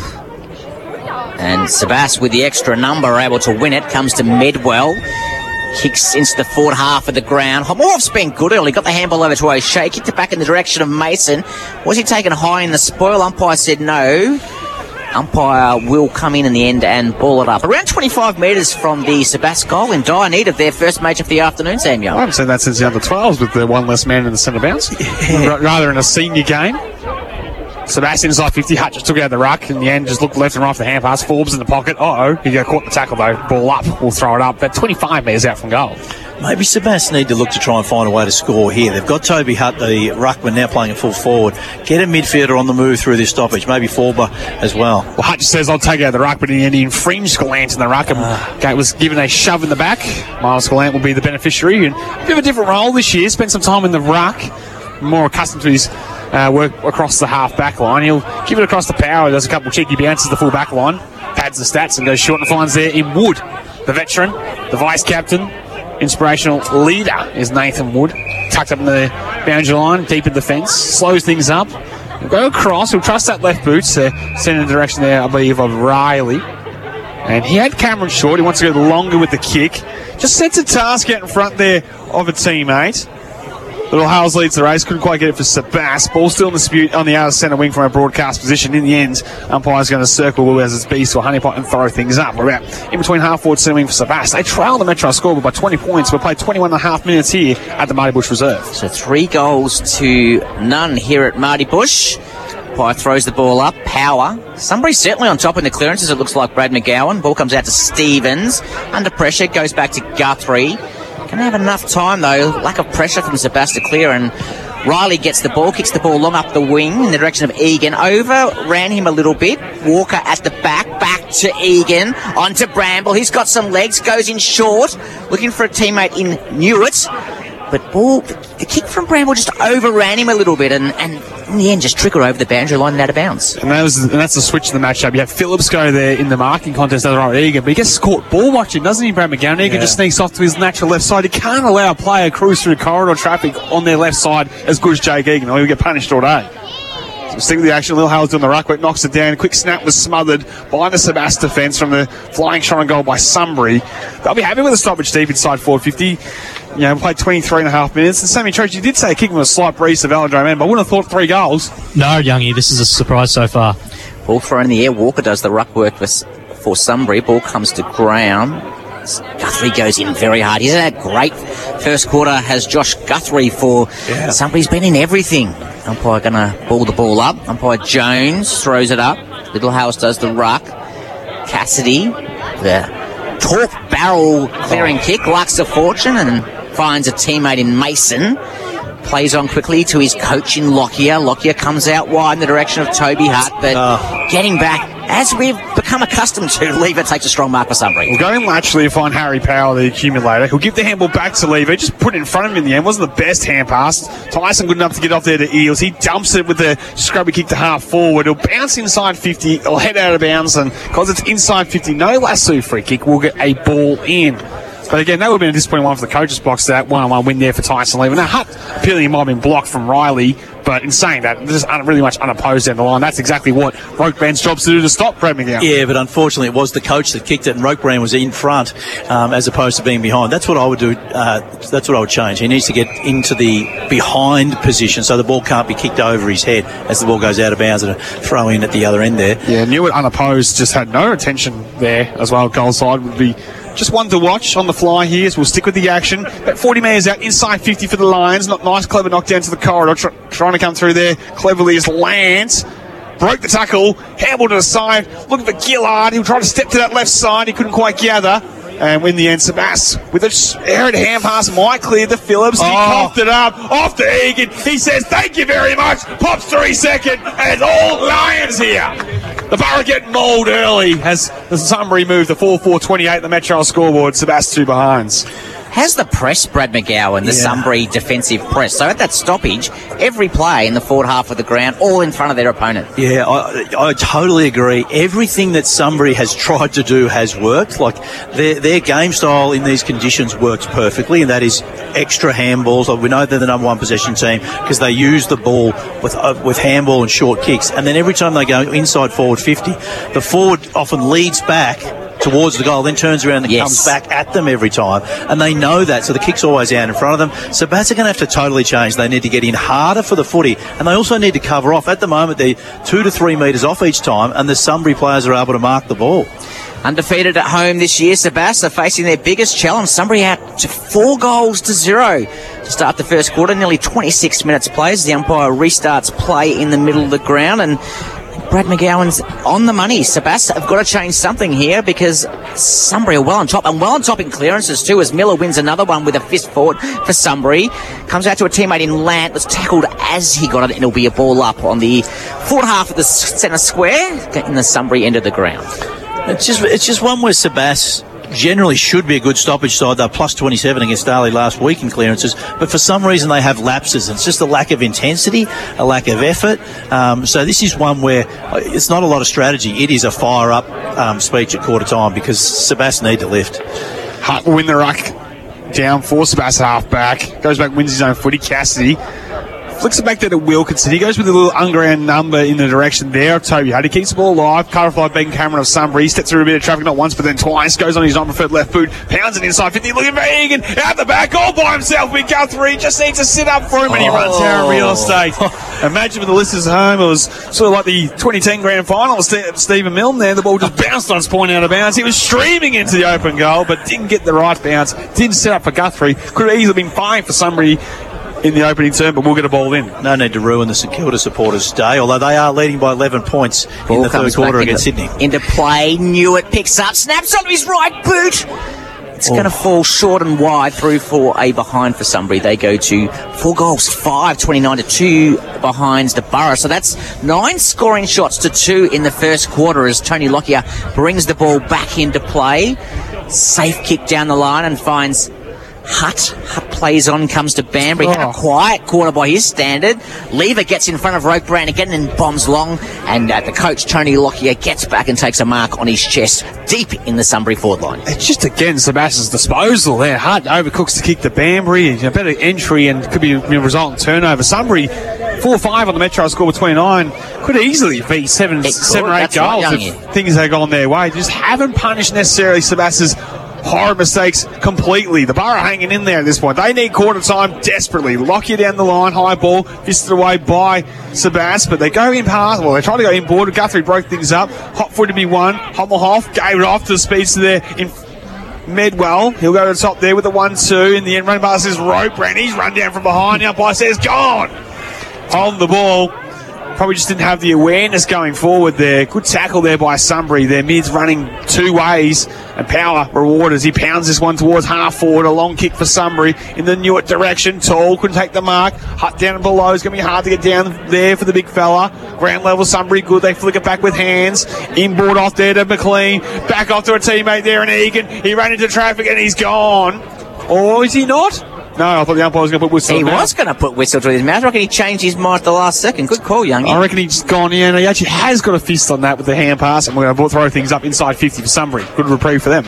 and Sebas with the extra number are able to win it. Comes to Medwell, kicks into the forward half of the ground. Homorov's been good early, got the handball over to O'Shea, kicked it back in the direction of Mason. Was he taken high in the spoil? Umpire said no. Umpire will come in the end and ball it up. Around 25 metres from the Sebas goal, in dire need of their first match of the afternoon, Sam Young. I haven't seen that since the under 12s with the one less man in the centre bounce. Yeah. Rather in a senior game. Sebas inside 50. Hutt just took it out of the ruck. In the end, just looked left and right for the hand pass. Forbes in the pocket. He got caught the tackle though. Ball up. We'll throw it up. About 25 metres out from goal. Maybe Sebas need to look to try and find a way to score here. They've got Toby Hutt, the ruckman, now playing a full forward. Get a midfielder on the move through this stoppage. Maybe Forber as well. Well, Hutt just says, I'll take it out of the ruck, but in the end, he infringed Gallant in the ruck and was given a shove in the back. Miles Gallant will be the beneficiary. And a bit of a different role this year. Spent some time in the ruck. More accustomed to his work across the half-back line. He'll give it across the power. Does a couple of cheeky bounces the full-back line. Pads the stats and goes short and finds there in Wood. The veteran, the vice-captain, inspirational leader is Nathan Wood. Tucked up in the boundary line, deep in defence. Slows things up. He'll go across. He'll trust that left boot. So send in the direction there, I believe, of Riley. And he had Cameron short. He wants to go longer with the kick. Just sets a task out in front there of a teammate. Little Hales leads the race, couldn't quite get it for Sebas. Ball still in dispute on the outer centre wing from a broadcast position. In the end, umpire's going to circle Will as its beast or Honeypot and throw things up. We're about in between half forward centre wing for Sebas. They trail the Metro scoreboard by 20 points. We've played 21.5 minutes here at the Marty Bush Reserve. So 3 goals to none here at Marty Bush. umpire throws the ball up. Power. Somebody's certainly on top in the clearances. It looks like Brad McGowan. Ball comes out to Stevens. Under pressure. Goes back to Guthrie. Can have enough time, though. Lack of pressure from Sebastian clear, and Riley gets the ball, kicks the ball long up the wing in the direction of Egan. Overran him a little bit. Walker at the back to Egan. On to Bramble. He's got some legs, goes in short. Looking for a teammate in Newitt. But the kick from Bramble just overran him a little bit, and in the end just trickled over the boundary line and out of bounds. And that's the switch in the matchup. You have Phillips go there in the marking contest over right Egan, but he gets caught ball watching, doesn't he, Brad McGowan? Egan just sneaks off to his natural left side. He can't allow a player cruise through corridor traffic on their left side as good as Jake Egan, or he'll get punished all day. So stick with the action. Lil Hale's doing the ruck, but knocks it down. Quick snap was smothered by the Sebas defence from the flying shot on goal by Sunbury. They'll be happy with a stoppage deep inside forward 50. Played 23.5 minutes. And Sammy Troche, you did say kicking with a slight breeze of Velodrome, but I wouldn't have thought 3 goals. No, Youngie, this is a surprise so far. Ball thrown in the air. Walker does the ruck work for Sunbury. Ball comes to ground. Guthrie goes in very hard. Isn't that great? First quarter has Josh Guthrie for Sunbury's been in everything. Umpire going to ball the ball up. Umpire Jones throws it up. Little House does the ruck. Cassidy, the torque barrel clearing kick, lucks a fortune and finds a teammate in Mason. Plays on quickly to his coach in Lockyer. Lockyer comes out wide in the direction of Toby Hutt, but getting back, as we've become accustomed to, Lever takes a strong mark for Sunbury. We'll go in laterally to find Harry Powell, the accumulator. He'll give the handball back to Lever. Just put it in front of him in the end. Wasn't the best hand pass. Tyson good enough to get off there to Eels. He dumps it with the scrubby kick to half forward. He'll bounce inside 50. He'll head out of bounds, and because it's inside 50, no lasso free kick, we'll get a ball in. But again, that would have been a disappointing one for the coaches box, that 1-1 win there for Tyson Lever. Now, Hutt apparently might have been blocked from Riley, but in saying that, there's really much unopposed down the line. That's exactly what Rokebrand's job's to do to stop Brad McGowan. Yeah, but unfortunately it was the coach that kicked it, and Rokebrand was in front as opposed to being behind. That's what I would do. That's what I would change. He needs to get into the behind position so the ball can't be kicked over his head as the ball goes out of bounds and a throw in at the other end there. Yeah, Newitt unopposed just had no attention there as well. Goal side would be just one to watch on the fly here, so we'll stick with the action. About 40 metres out, inside 50 for the Lions. Not nice, clever knockdown to the corridor. Trying to come through there cleverly is Lance. Broke the tackle, handball to the side, looking for Gillard. He'll try to step to that left side. He couldn't quite gather. And in the end, Sebas with a errant hand pass might clear the Phillips. He coughed it up off to Egan. He says, "Thank you very much." Pops 3 second, and it's all Lions here. The Borough get mauled early as the Sunbury move to 4-4-28 the Metro scoreboard. Sebas 2 behinds. Has the press, Brad McGowan, the Sunbury defensive press. So at that stoppage, every play in the forward half of the ground, all in front of their opponent. Yeah, I totally agree. Everything that Sunbury has tried to do has worked. Like their game style in these conditions works perfectly, and that is extra handballs. We know they're the number one possession team because they use the ball with handball and short kicks. And then every time they go inside forward 50, the forward often leads back towards the goal, then turns around and comes back at them every time. And they know that, so the kick's always out in front of them. So Bats are going to have to totally change. They need to get in harder for the footy, and they also need to cover off. At the moment, they're 2 to 3 metres off each time, and the Sunbury players are able to mark the ball. Undefeated at home this year, Sebas are facing their biggest challenge. Sunbury out to 4-0 to start the first quarter. Nearly 26 minutes plays. The umpire restarts play in the middle of the ground, and Brad McGowan's on the money. Sebas have got to change something here because Sunbury are well on top, and well on top in clearances too, as Miller wins another one with a fist forward for Sunbury. Comes out to a teammate in Lant, was tackled as he got it, and it'll be a ball up on the forward half of the centre square in the Sunbury end of the ground. It's just one where Sebas generally should be a good stoppage side. They're plus 27 against Darley last week in clearances, but for some reason they have lapses. It's just a lack of intensity, a lack of effort. So this is one where it's not a lot of strategy. It is a fire-up speech at quarter time because Sebas need to lift. Hutt will win the ruck down for Sebas half-back. Goes back, wins his own footy. Cassidy flicks it back there to Wilkinson. He goes with a little underground number in the direction there of Toby Hutt. He keeps the ball alive. Cutterfly, Ben Cameron of Sunbury. He steps through a bit of traffic, not once, but then twice. Goes on his non-preferred left boot. Pounds it inside 50. Looking for Egan. Out the back. All by himself. Big Guthrie just needs to sit up for him, and he runs out of real estate. Imagine for the listeners at home, it was sort of like the 2010 grand final with Stephen Milne there. The ball just bounced on its point out of bounds. He was streaming into the open goal, but didn't get the right bounce. Didn't set up for Guthrie. Could have easily been fine for Sunbury. in the opening term, but we'll get a ball in. No need to ruin the St Kilda supporters' day, although they are leading by 11 points in the third quarter against Sydney. Into play, Newitt picks up, snaps onto his right boot. It's going to fall short and wide through for a behind for Sunbury. They go to 4 goals, 5, 29-2 behind the Borough. So that's 9 scoring shots to 2 in the first quarter as Tony Lockyer brings the ball back into play. Safe kick down the line and finds Hutt. Hutt plays on, comes to Banbury. A quiet quarter by his standard. Lever gets in front of Rokebrand again and bombs long. And the coach, Tony Lockyer, gets back and takes a mark on his chest deep in the Sunbury forward line. It's just, again, Sebastian's disposal there. Hutt overcooks the kick to Banbury. A better entry and could be a resultant turnover. Sunbury, 4-5 on the Metro score between 9. Could easily be 7 or 8 goals if things had gone their way. Just haven't punished necessarily Sebastian's horror mistakes completely. The Borough hanging in there at this point. They need quarter time desperately. Lockyer down the line, high ball, fisted away by Sebas, but they go in past. Well, they try to go inboard. Guthrie broke things up. Hotfoot to be one. Hommelhoff gave it off to the speedster there in Medwell. He'll go to the top there with the 1-2. In the end, run past his Rokebrand. He's run down from behind. The umpire says, gone. Hold the ball. Probably just didn't have the awareness going forward there. Good tackle there by Sunbury. Their mid's running 2 ways, and Power rewarded as he pounds this one towards half forward. A long kick for Sunbury in the Newitt direction. Tall couldn't take the mark. Hutt down and below. It's going to be hard to get down there for the big fella. Ground level, Sunbury good. They flick it back with hands. Inboard off there to McLean. Back off to a teammate there in Egan. He ran into traffic and he's gone. Or is he not? No, I thought the umpire was going to put whistle. He was going to put whistle to his mouth. I reckon he changed his mind at the last second. Good call, Youngie. I reckon he's gone in. He actually has got a fist on that with the hand pass, and we're going to throw things up inside 50 for Sunbury. Good reprieve for them.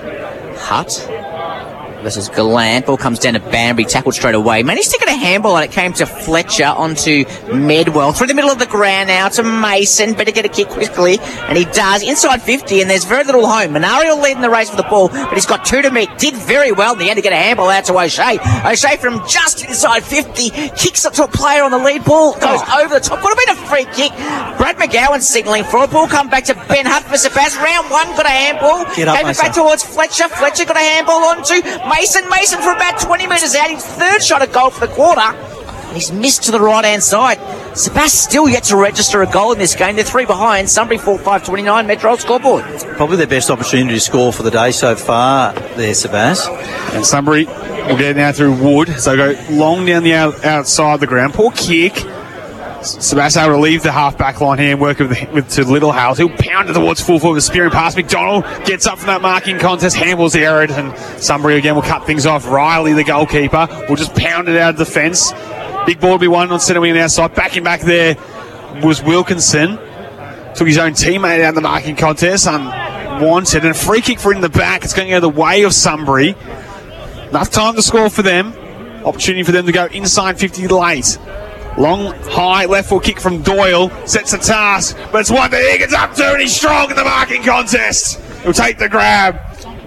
Hutt versus Gallant. Ball comes down to Banbury, tackled straight away. Managed to get a handball, and it came to Fletcher onto Medwell. Through the middle of the ground now to Mason. Better get a kick quickly, and he does. Inside 50, and there's very little home. Menario leading the race for the ball, but he's got 2 to meet. Did very well in the end to get a handball out to O'Shea. O'Shea from just inside 50, kicks up to a player on the lead. Ball goes over the top. Could have been a free kick. Brad McGowan signalling for it. Ball come back to Ben Hutt for Sebas. Round 1, got a handball. Gave it back towards Fletcher. Fletcher got a handball onto Mason for about 20 metres out. His third shot at goal for the quarter. And he's missed to the right-hand side. Sebas still yet to register a goal in this game. They're 3 behind. Sunbury 4-5-29. Metro scoreboard. Probably their best opportunity to score for the day so far there, Sebas. And Sunbury will get now through Wood. So go long down the outside the ground. Poor kick. Sebastian able to leave the half-back line here and work with to Littlehouse. He'll pound it towards full forward, spearing past McDonald. Gets up from that marking contest, handles the error, and Sunbury again will cut things off. Riley, the goalkeeper, will just pound it out of the fence. Big ball will be one on centre wing outside. Backing back there was Wilkinson. Took his own teammate out of the marking contest, unwanted. And a free kick for in the back. It's going to go the way of Sunbury. Enough time to score for them. Opportunity for them to go inside 50 late. Long, high, left foot kick from Doyle. Sets a task, but it's one that he gets up to, and he's strong in the marking contest. He'll take the grab.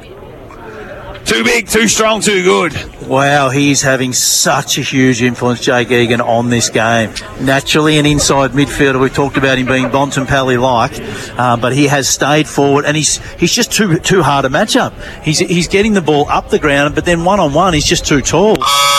Too big, too strong, too good. Wow, he's having such a huge influence, Jake Egan, on this game. Naturally an inside midfielder. We've talked about him being Bontempelli-like, but he has stayed forward, and he's just too hard to match up. He's getting the ball up the ground, but then one-on-one, he's just too tall.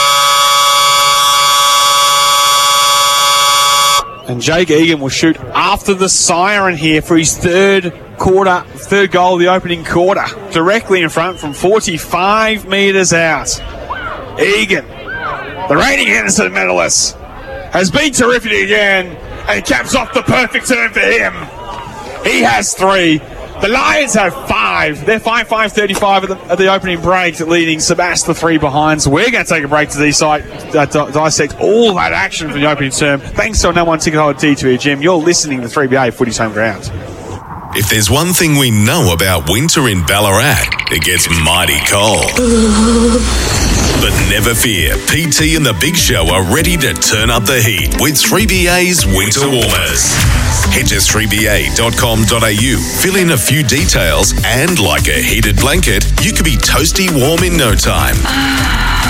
And Jake Egan will shoot after the siren here for his third goal of the opening quarter. Directly in front from 45 metres out. Egan, the reigning Henderson medalist, has been terrific again and caps off the perfect turn for him. He has 3. The Lions have 5. They're 5-5-35 at the opening break, leading Sebas the 3 behind. So we're going to take a break to dissect all that action from the opening term. Thanks to our number 1 ticket holder, D2E Gym. You're listening to 3BA Footy's Home Ground. If there's one thing we know about winter in Ballarat, it gets mighty cold. But never fear, PT and the Big Show are ready to turn up the heat with 3BA's Winter Warmers. Head to 3ba.com.au, fill in a few details, and like a heated blanket, you could be toasty warm in no time.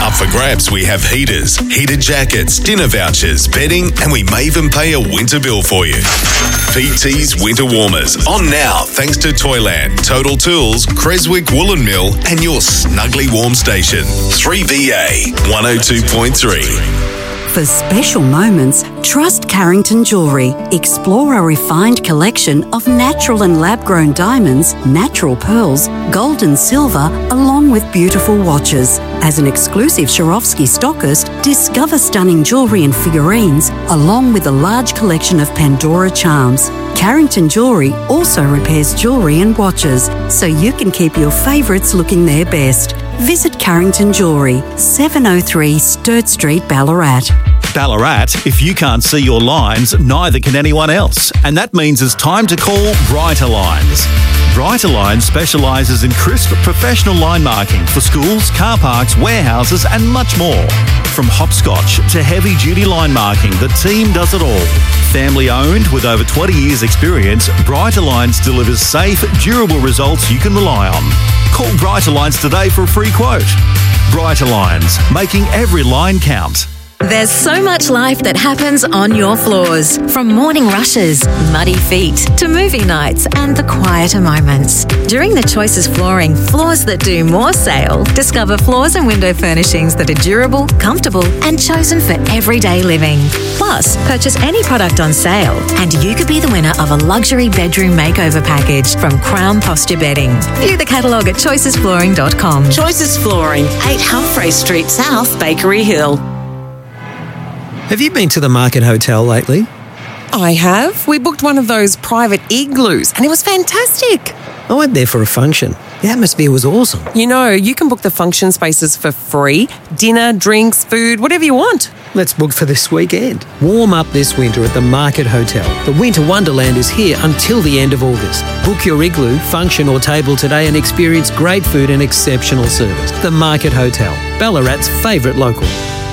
Up for grabs, we have heaters, heated jackets, dinner vouchers, bedding, and we may even pay a winter bill for you. PT's Winter Warmers, on now thanks to Toyland, Total Tools, Creswick Woolen Mill, and your snugly warm station. 3BA 102.3. For special moments, trust Carrington Jewellery. Explore a refined collection of natural and lab-grown diamonds, natural pearls, gold and silver, along with beautiful watches. As an exclusive Swarovski stockist, discover stunning jewellery and figurines, along with a large collection of Pandora charms. Carrington Jewellery also repairs jewellery and watches, so you can keep your favourites looking their best. Visit Carrington Jewellery, 703 Sturt Street, Ballarat. Ballarat, if you can't see your lines, neither can anyone else. And that means it's time to call Brighter Lines. Brighter Lines specialises in crisp professional line marking for schools, car parks, warehouses and much more. From hopscotch to heavy-duty line marking, the team does it all. Family owned with over 20 years experience, Brighter Lines delivers safe, durable results you can rely on. Call Brighter Lines today for a free quote. Brighter Lines, making every line count. There's so much life that happens on your floors. From morning rushes, muddy feet, to movie nights and the quieter moments. During the Choices Flooring Floors That Do More sale, discover floors and window furnishings that are durable, comfortable and chosen for everyday living. Plus, purchase any product on sale and you could be the winner of a luxury bedroom makeover package from Crown Posture Bedding. View the catalogue at choicesflooring.com. Choices Flooring, 8 Humphrey Street South, Bakery Hill. Have you been to the Market Hotel lately? I have. We booked one of those private igloos and it was fantastic. I went there for a function. The atmosphere was awesome. You know, you can book the function spaces for free. Dinner, drinks, food, whatever you want. Let's book for this weekend. Warm up this winter at the Market Hotel. The Winter Wonderland is here until the end of August. Book your igloo, function or table today and experience great food and exceptional service. The Market Hotel, Ballarat's favourite local.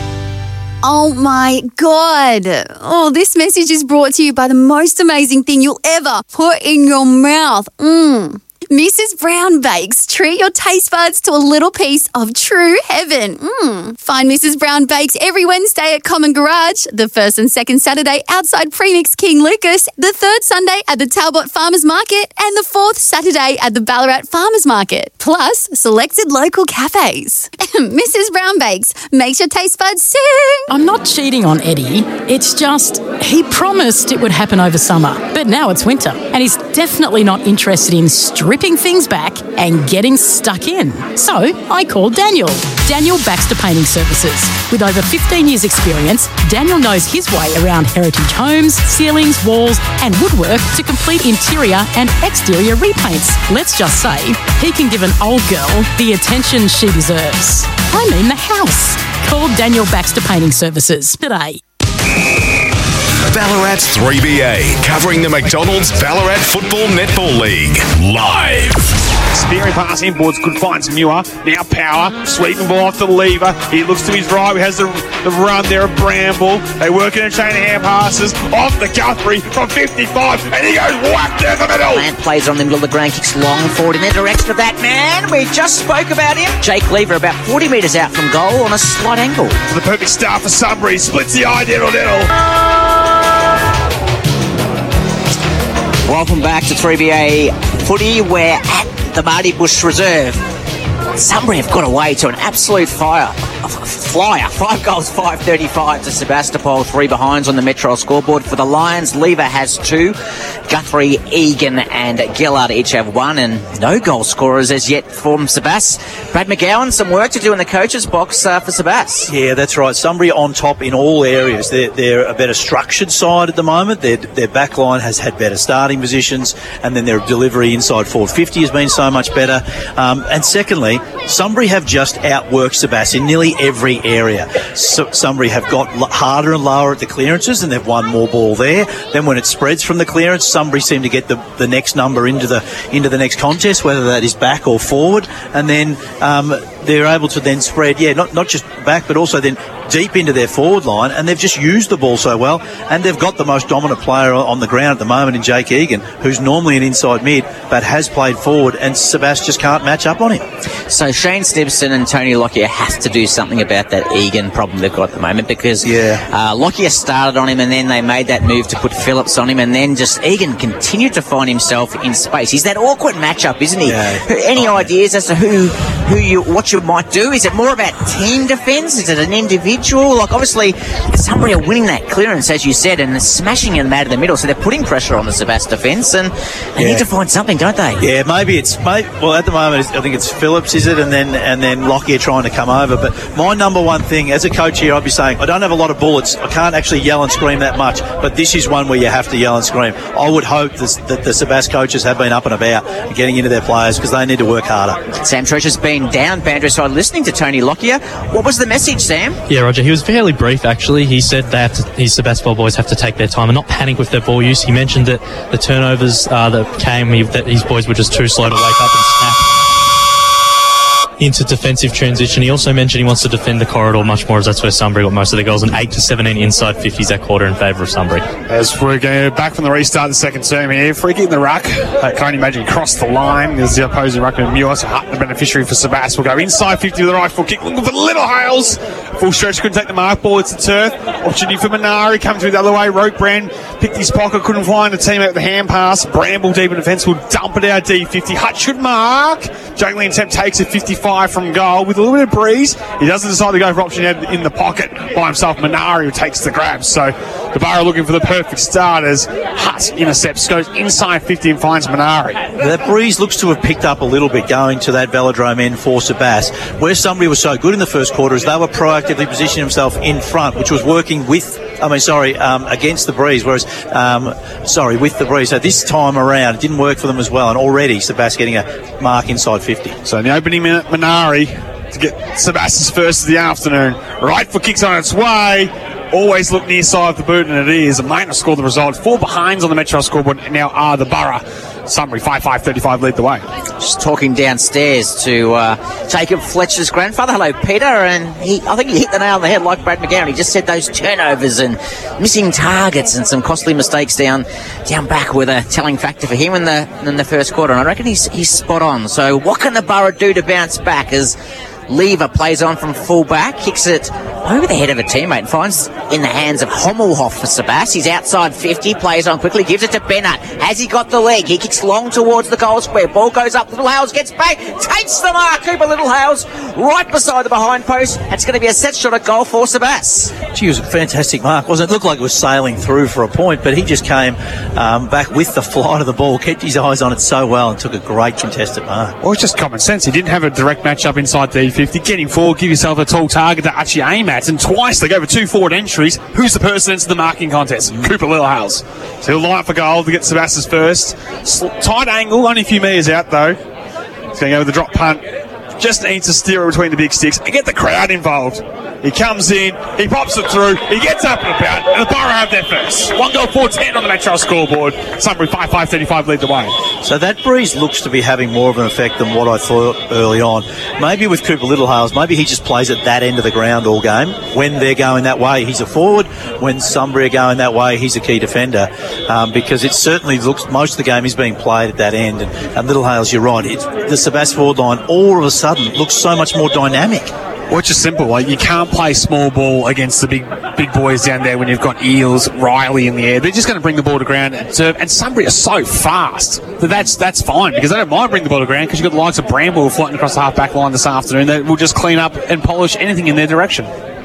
Oh my God. Oh, this message is brought to you by the most amazing thing you'll ever put in your mouth. Mrs. Brown Bakes. Treat your taste buds to a little piece of true heaven. Find Mrs. Brown Bakes every Wednesday at Common Garage, the first and second Saturday outside Premix King Lucas, the third Sunday at the Talbot Farmers Market, and the fourth Saturday at the Ballarat Farmers Market. Plus, selected local cafes. Mrs. Brown Bakes makes your taste buds sing. I'm not cheating on Eddie. It's just he promised it would happen over summer, but now it's winter, and he's definitely not interested in stripping things back and getting stuck in. So I called Daniel Baxter Painting Services. With over 15 years experience, Daniel knows his way around heritage homes, ceilings, walls and woodwork to complete interior and exterior repaints. Let's just say he can give an old girl the attention she deserves. I mean the house. Call Daniel Baxter Painting Services today. Ballarat's 3BA, covering the McDonald's Ballarat Football Netball League, live. Spearing pass inboards, could find some Muir. Now Power, sweeping ball off the lever. He looks to his right, he has the run there of Bramble. They work in a chain of hand passes. Off the Guthrie from 55, and he goes whack down the middle. Plant plays on the middle of the ground, kicks long forward in the direction of that man. We just spoke about him. Jake Lever about 40 metres out from goal on a slight angle. For the perfect start for Sunbury, splits the eye, diddle. Welcome back to 3BA footy. We're at the Marty Bush Reserve. Sunbury have got away to an absolute flyer. 5 goals, 5-35 to Sebastopol, 3 behinds on the Metro scoreboard. For the Lions, Lever has 2. Guthrie, Egan and Gillard each have 1, and no goal scorers as yet from Sebas. Brad McGowan, some work to do in the coach's box for Sebas. Yeah, that's right. Sunbury on top in all areas. They're a better structured side at the moment. Their back line has had better starting positions, and then their delivery inside forward 50 has been so much better. And secondly, Sunbury have just outworked Sebas in nearly every area. Sunbury have got harder and lower at the clearances, and they've won more ball there. Then when it spreads from the clearance, Sunbury seem to get the next number into the next contest, whether that is back or forward, and then they're able to then spread, not just back, but also then deep into their forward line, and they've just used the ball so well, and they've got the most dominant player on the ground at the moment in Jake Egan, who's normally an inside mid, but has played forward, and Sebastian just can't match up on him. So Shane Stibson and Tony Lockyer have to do something about that Egan problem they've got at the moment, because Lockyer started on him, and then they made that move to put Phillips on him, and then just Egan continued to find himself in space. He's that awkward matchup, isn't he? Yeah. Any ideas as to what you might do? Is it more about team defence? Is it an individual? Like, obviously, somebody are winning that clearance, as you said, and smashing them out of the middle, so they're putting pressure on the Sebastian defence, and they need to find something, don't they? Yeah, maybe at the moment, I think it's Phillips, is it? And then Lockyer trying to come over. But my number one thing, as a coach here, I'd be saying, I don't have a lot of bullets. I can't actually yell and scream that much, but this is one where you have to yell and scream. I would hope that the Sebastian coaches have been up and about and getting into their players, because they need to work harder. Sam Treasure's been down Bandra side listening to Tony Lockyer. What was the message, Sam? Yeah, Roger, he was fairly brief, actually. He said that his Sebastian boys have to take their time and not panic with their ball use. He mentioned that the turnovers that came, that his boys were just too slow to wake up and snap into defensive transition. He also mentioned he wants to defend the corridor much more, as that's where Sunbury got most of their goals, and 8-17 inside 50s that quarter in favour of Sunbury. As we're going back from the restart the second term here, free kick in the ruck. I can't imagine crossed the line. There's the opposing ruckman, Muir, so Hutton, the beneficiary for Sebastian. Will go inside 50 with the right foot kick, looking for Little Hales. Full stretch, couldn't take the mark ball. It's the turf. Opportunity for Minari, coming through the other way. Roke Brand picked his pocket, couldn't find a teammate with the hand pass. Bramble deep in defence will dump it out D50. Hutch should mark. Juggling attempt takes a 55 from goal with a little bit of breeze. He doesn't decide to go for option in the pocket by himself. Minari, who takes the grab. So the Borough looking for the perfect start as Hutt intercepts, goes inside 50 and finds Minari. That breeze looks to have picked up a little bit going to that Velodrome end for Sebastian. Where somebody was so good in the first quarter is they were proactively positioning themselves in front, which was working against the breeze, whereas, with the breeze. So this time around, it didn't work for them as well, and already Sebastian getting a mark inside 50. So in the opening minute, Minari to get Sebastian's first of the afternoon. Right foot kicks on its way. Always look near side of the boot, and it is. It might not score the result. 4 behinds on the Metro scoreboard now are the Borough. Sunbury 5-5-35 lead the way. Just talking downstairs to Jacob Fletcher's grandfather. Hello, Peter. And I think he hit the nail on the head like Brad McGowan. He just said those turnovers and missing targets and some costly mistakes down back were the telling factor for him in the first quarter. And I reckon he's spot on. So what can the Borough do to bounce back as Lever plays on from full back, kicks it over the head of a teammate and finds in the hands of Hommelhoff for Sebastian. He's outside 50, plays on quickly, gives it to Bennett. Has he got the leg? He kicks long towards the goal square. Ball goes up, Little Hales gets back, takes the mark. Cooper Little Hales right beside the behind post. It's going to be a set shot at goal for Sebastian. Gee, it was a fantastic mark, wasn't it? It looked like it was sailing through for a point, but he just came back with the flight of the ball, kept his eyes on it so well and took a great contested mark. Well, it's just common sense. He didn't have a direct match-up inside D50. Get him forward, give yourself a tall target to actually aim at, and twice they go for 2 forward entries. Who's the person into the marking contest? Cooper Little Hales. So he'll line up for goal to get Sebastian's first. Tight angle, only a few metres out though. He's going to go with the drop punt. Just needs to steer it between the big sticks and get the crowd involved. He comes in, he pops it through, he gets up and about, and the Borough have their first. 1 goal, 4-10 on the Metro scoreboard. Sunbury 5-5-35 lead the way. So that breeze looks to be having more of an effect than what I thought early on. Maybe with Cooper Littlehales, maybe he just plays at that end of the ground all game. When they're going that way, he's a forward. When Sunbury are going that way, he's a key defender. Because it certainly looks, most of the game is being played at that end. And Littlehales, you're right, the Sebastian forward line all of a sudden looks so much more dynamic. Well, it's just simple. Like, you can't play small ball against the big boys down there when you've got Eels, Riley in the air. They're just going to bring the ball to ground and serve. And Sunbury are so fast that's fine, because they don't mind bringing the ball to ground, because you've got the likes of Bramble floating across the half-back line this afternoon that will just clean up and polish anything in their direction.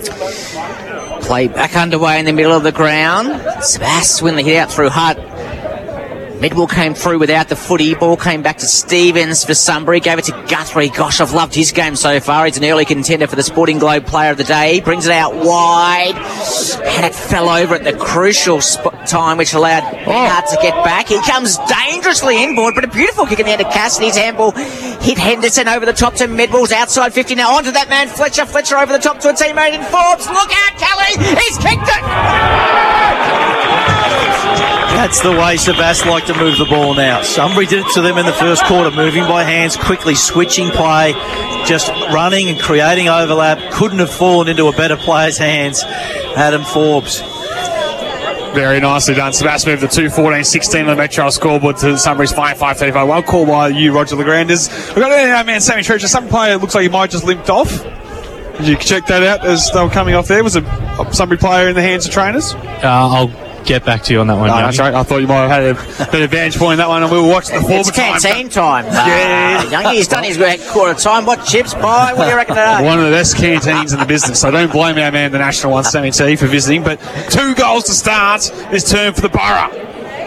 Play back underway in the middle of the ground. Sebastian with the hit out through Hutt. Midwell came through without the footy. Ball came back to Stevens for Sunbury. Gave it to Guthrie. Gosh, I've loved his game so far. He's an early contender for the Sporting Globe Player of the Day. Brings it out wide. And it fell over at the crucial time, which allowed Hart to get back. He comes dangerously inboard, but a beautiful kick in the end of Cassidy's handball. Hit Henderson over the top to Midwell's outside 50. Now onto that man, Fletcher. Fletcher over the top to a teammate in Forbes. Look out, Kelly. He's kicked it. That's the way Sebas like to move the ball now. Sunbury did it to them in the first quarter, moving by hands, quickly switching play, just running and creating overlap. Couldn't have fallen into a better player's hands. Adam Forbes. Very nicely done. Sebas moved the 2-14-16 on the Metro scoreboard to Sunbury's 5-5-35. Well called by you, Roger Legranders. We've got our man, Sammy Treasure. Some player looks like he might just limped off. Did you check that out as they were coming off there? Was a Sunbury player in the hands of trainers? I'll get back to you on that one. No, that's right. I thought you might have had an advantage point in that one, and we were watching the forward time. It's canteen time. Yeah. Youngie, he's done his quarter time. What chips, pie? What do you reckon today? One of the best canteens in the business. So don't blame our man, the National One, Sammy T, for visiting. But 2 goals to start this term for the Borough.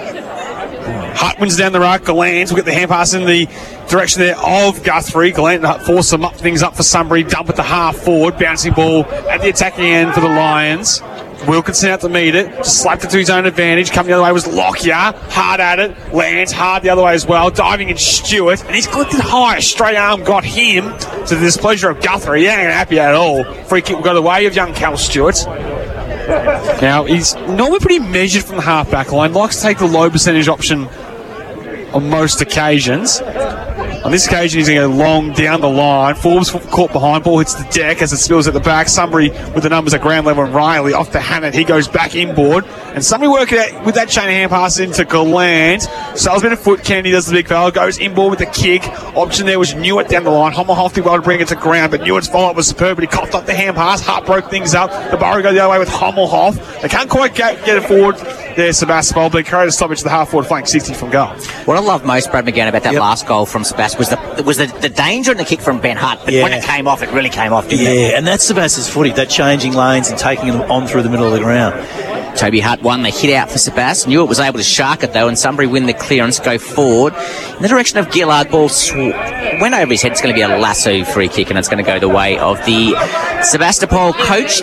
Hutt wins down the ruck. Gallant will get the hand pass in the direction there of Guthrie. Gallant force things up for Sunbury. Dump at the half forward. Bouncing ball at the attacking end for the Lions. Wilkinson out to meet it. Just slapped it to his own advantage. Coming the other way was Lockyer. Hard at it. Lance hard the other way as well. Diving in Stewart. And he's clipped it high. Straight arm got him to the displeasure of Guthrie. He ain't happy at all. Free kick will go the way of young Cal Stewart. Now, he's normally pretty measured from the half-back line. Likes to take the low percentage option on most occasions. On this occasion, he's going to go long down the line. Forbes caught behind. Ball hits the deck as it spills at the back. Sunbury with the numbers at ground level. And Riley off to Hammett. He goes back inboard. And Sunbury working out with that chain of hand pass into Gallant. Salzman a foot. Kennedy does the big fella. Goes inboard with the kick. Option there was Newitt down the line. Hommelhoff did well to bring it to ground. But Newitt's follow-up was superb. But he coughed up the hand pass. Hart broke things up. The Borough go the other way with Hommelhoff. They can't quite get it forward. There's Sebas Bowl, but created a stoppage to the half forward flank, 60 from goal. What I love most, Brad McGann, about that last goal from Sebas was the danger in the kick from Ben Hutt, but when it came off, it really came off, didn't it? Yeah, and that's Sebas's footy, that changing lanes and taking them on through the middle of the ground. Toby Hutt won the hit out for Sebas. Newitt was able to shark it though, and Sunbury win the clearance, go forward in the direction of Gillard. Ball went over his head. It's going to be a lasso free kick, and it's going to go the way of the Sebastopol coach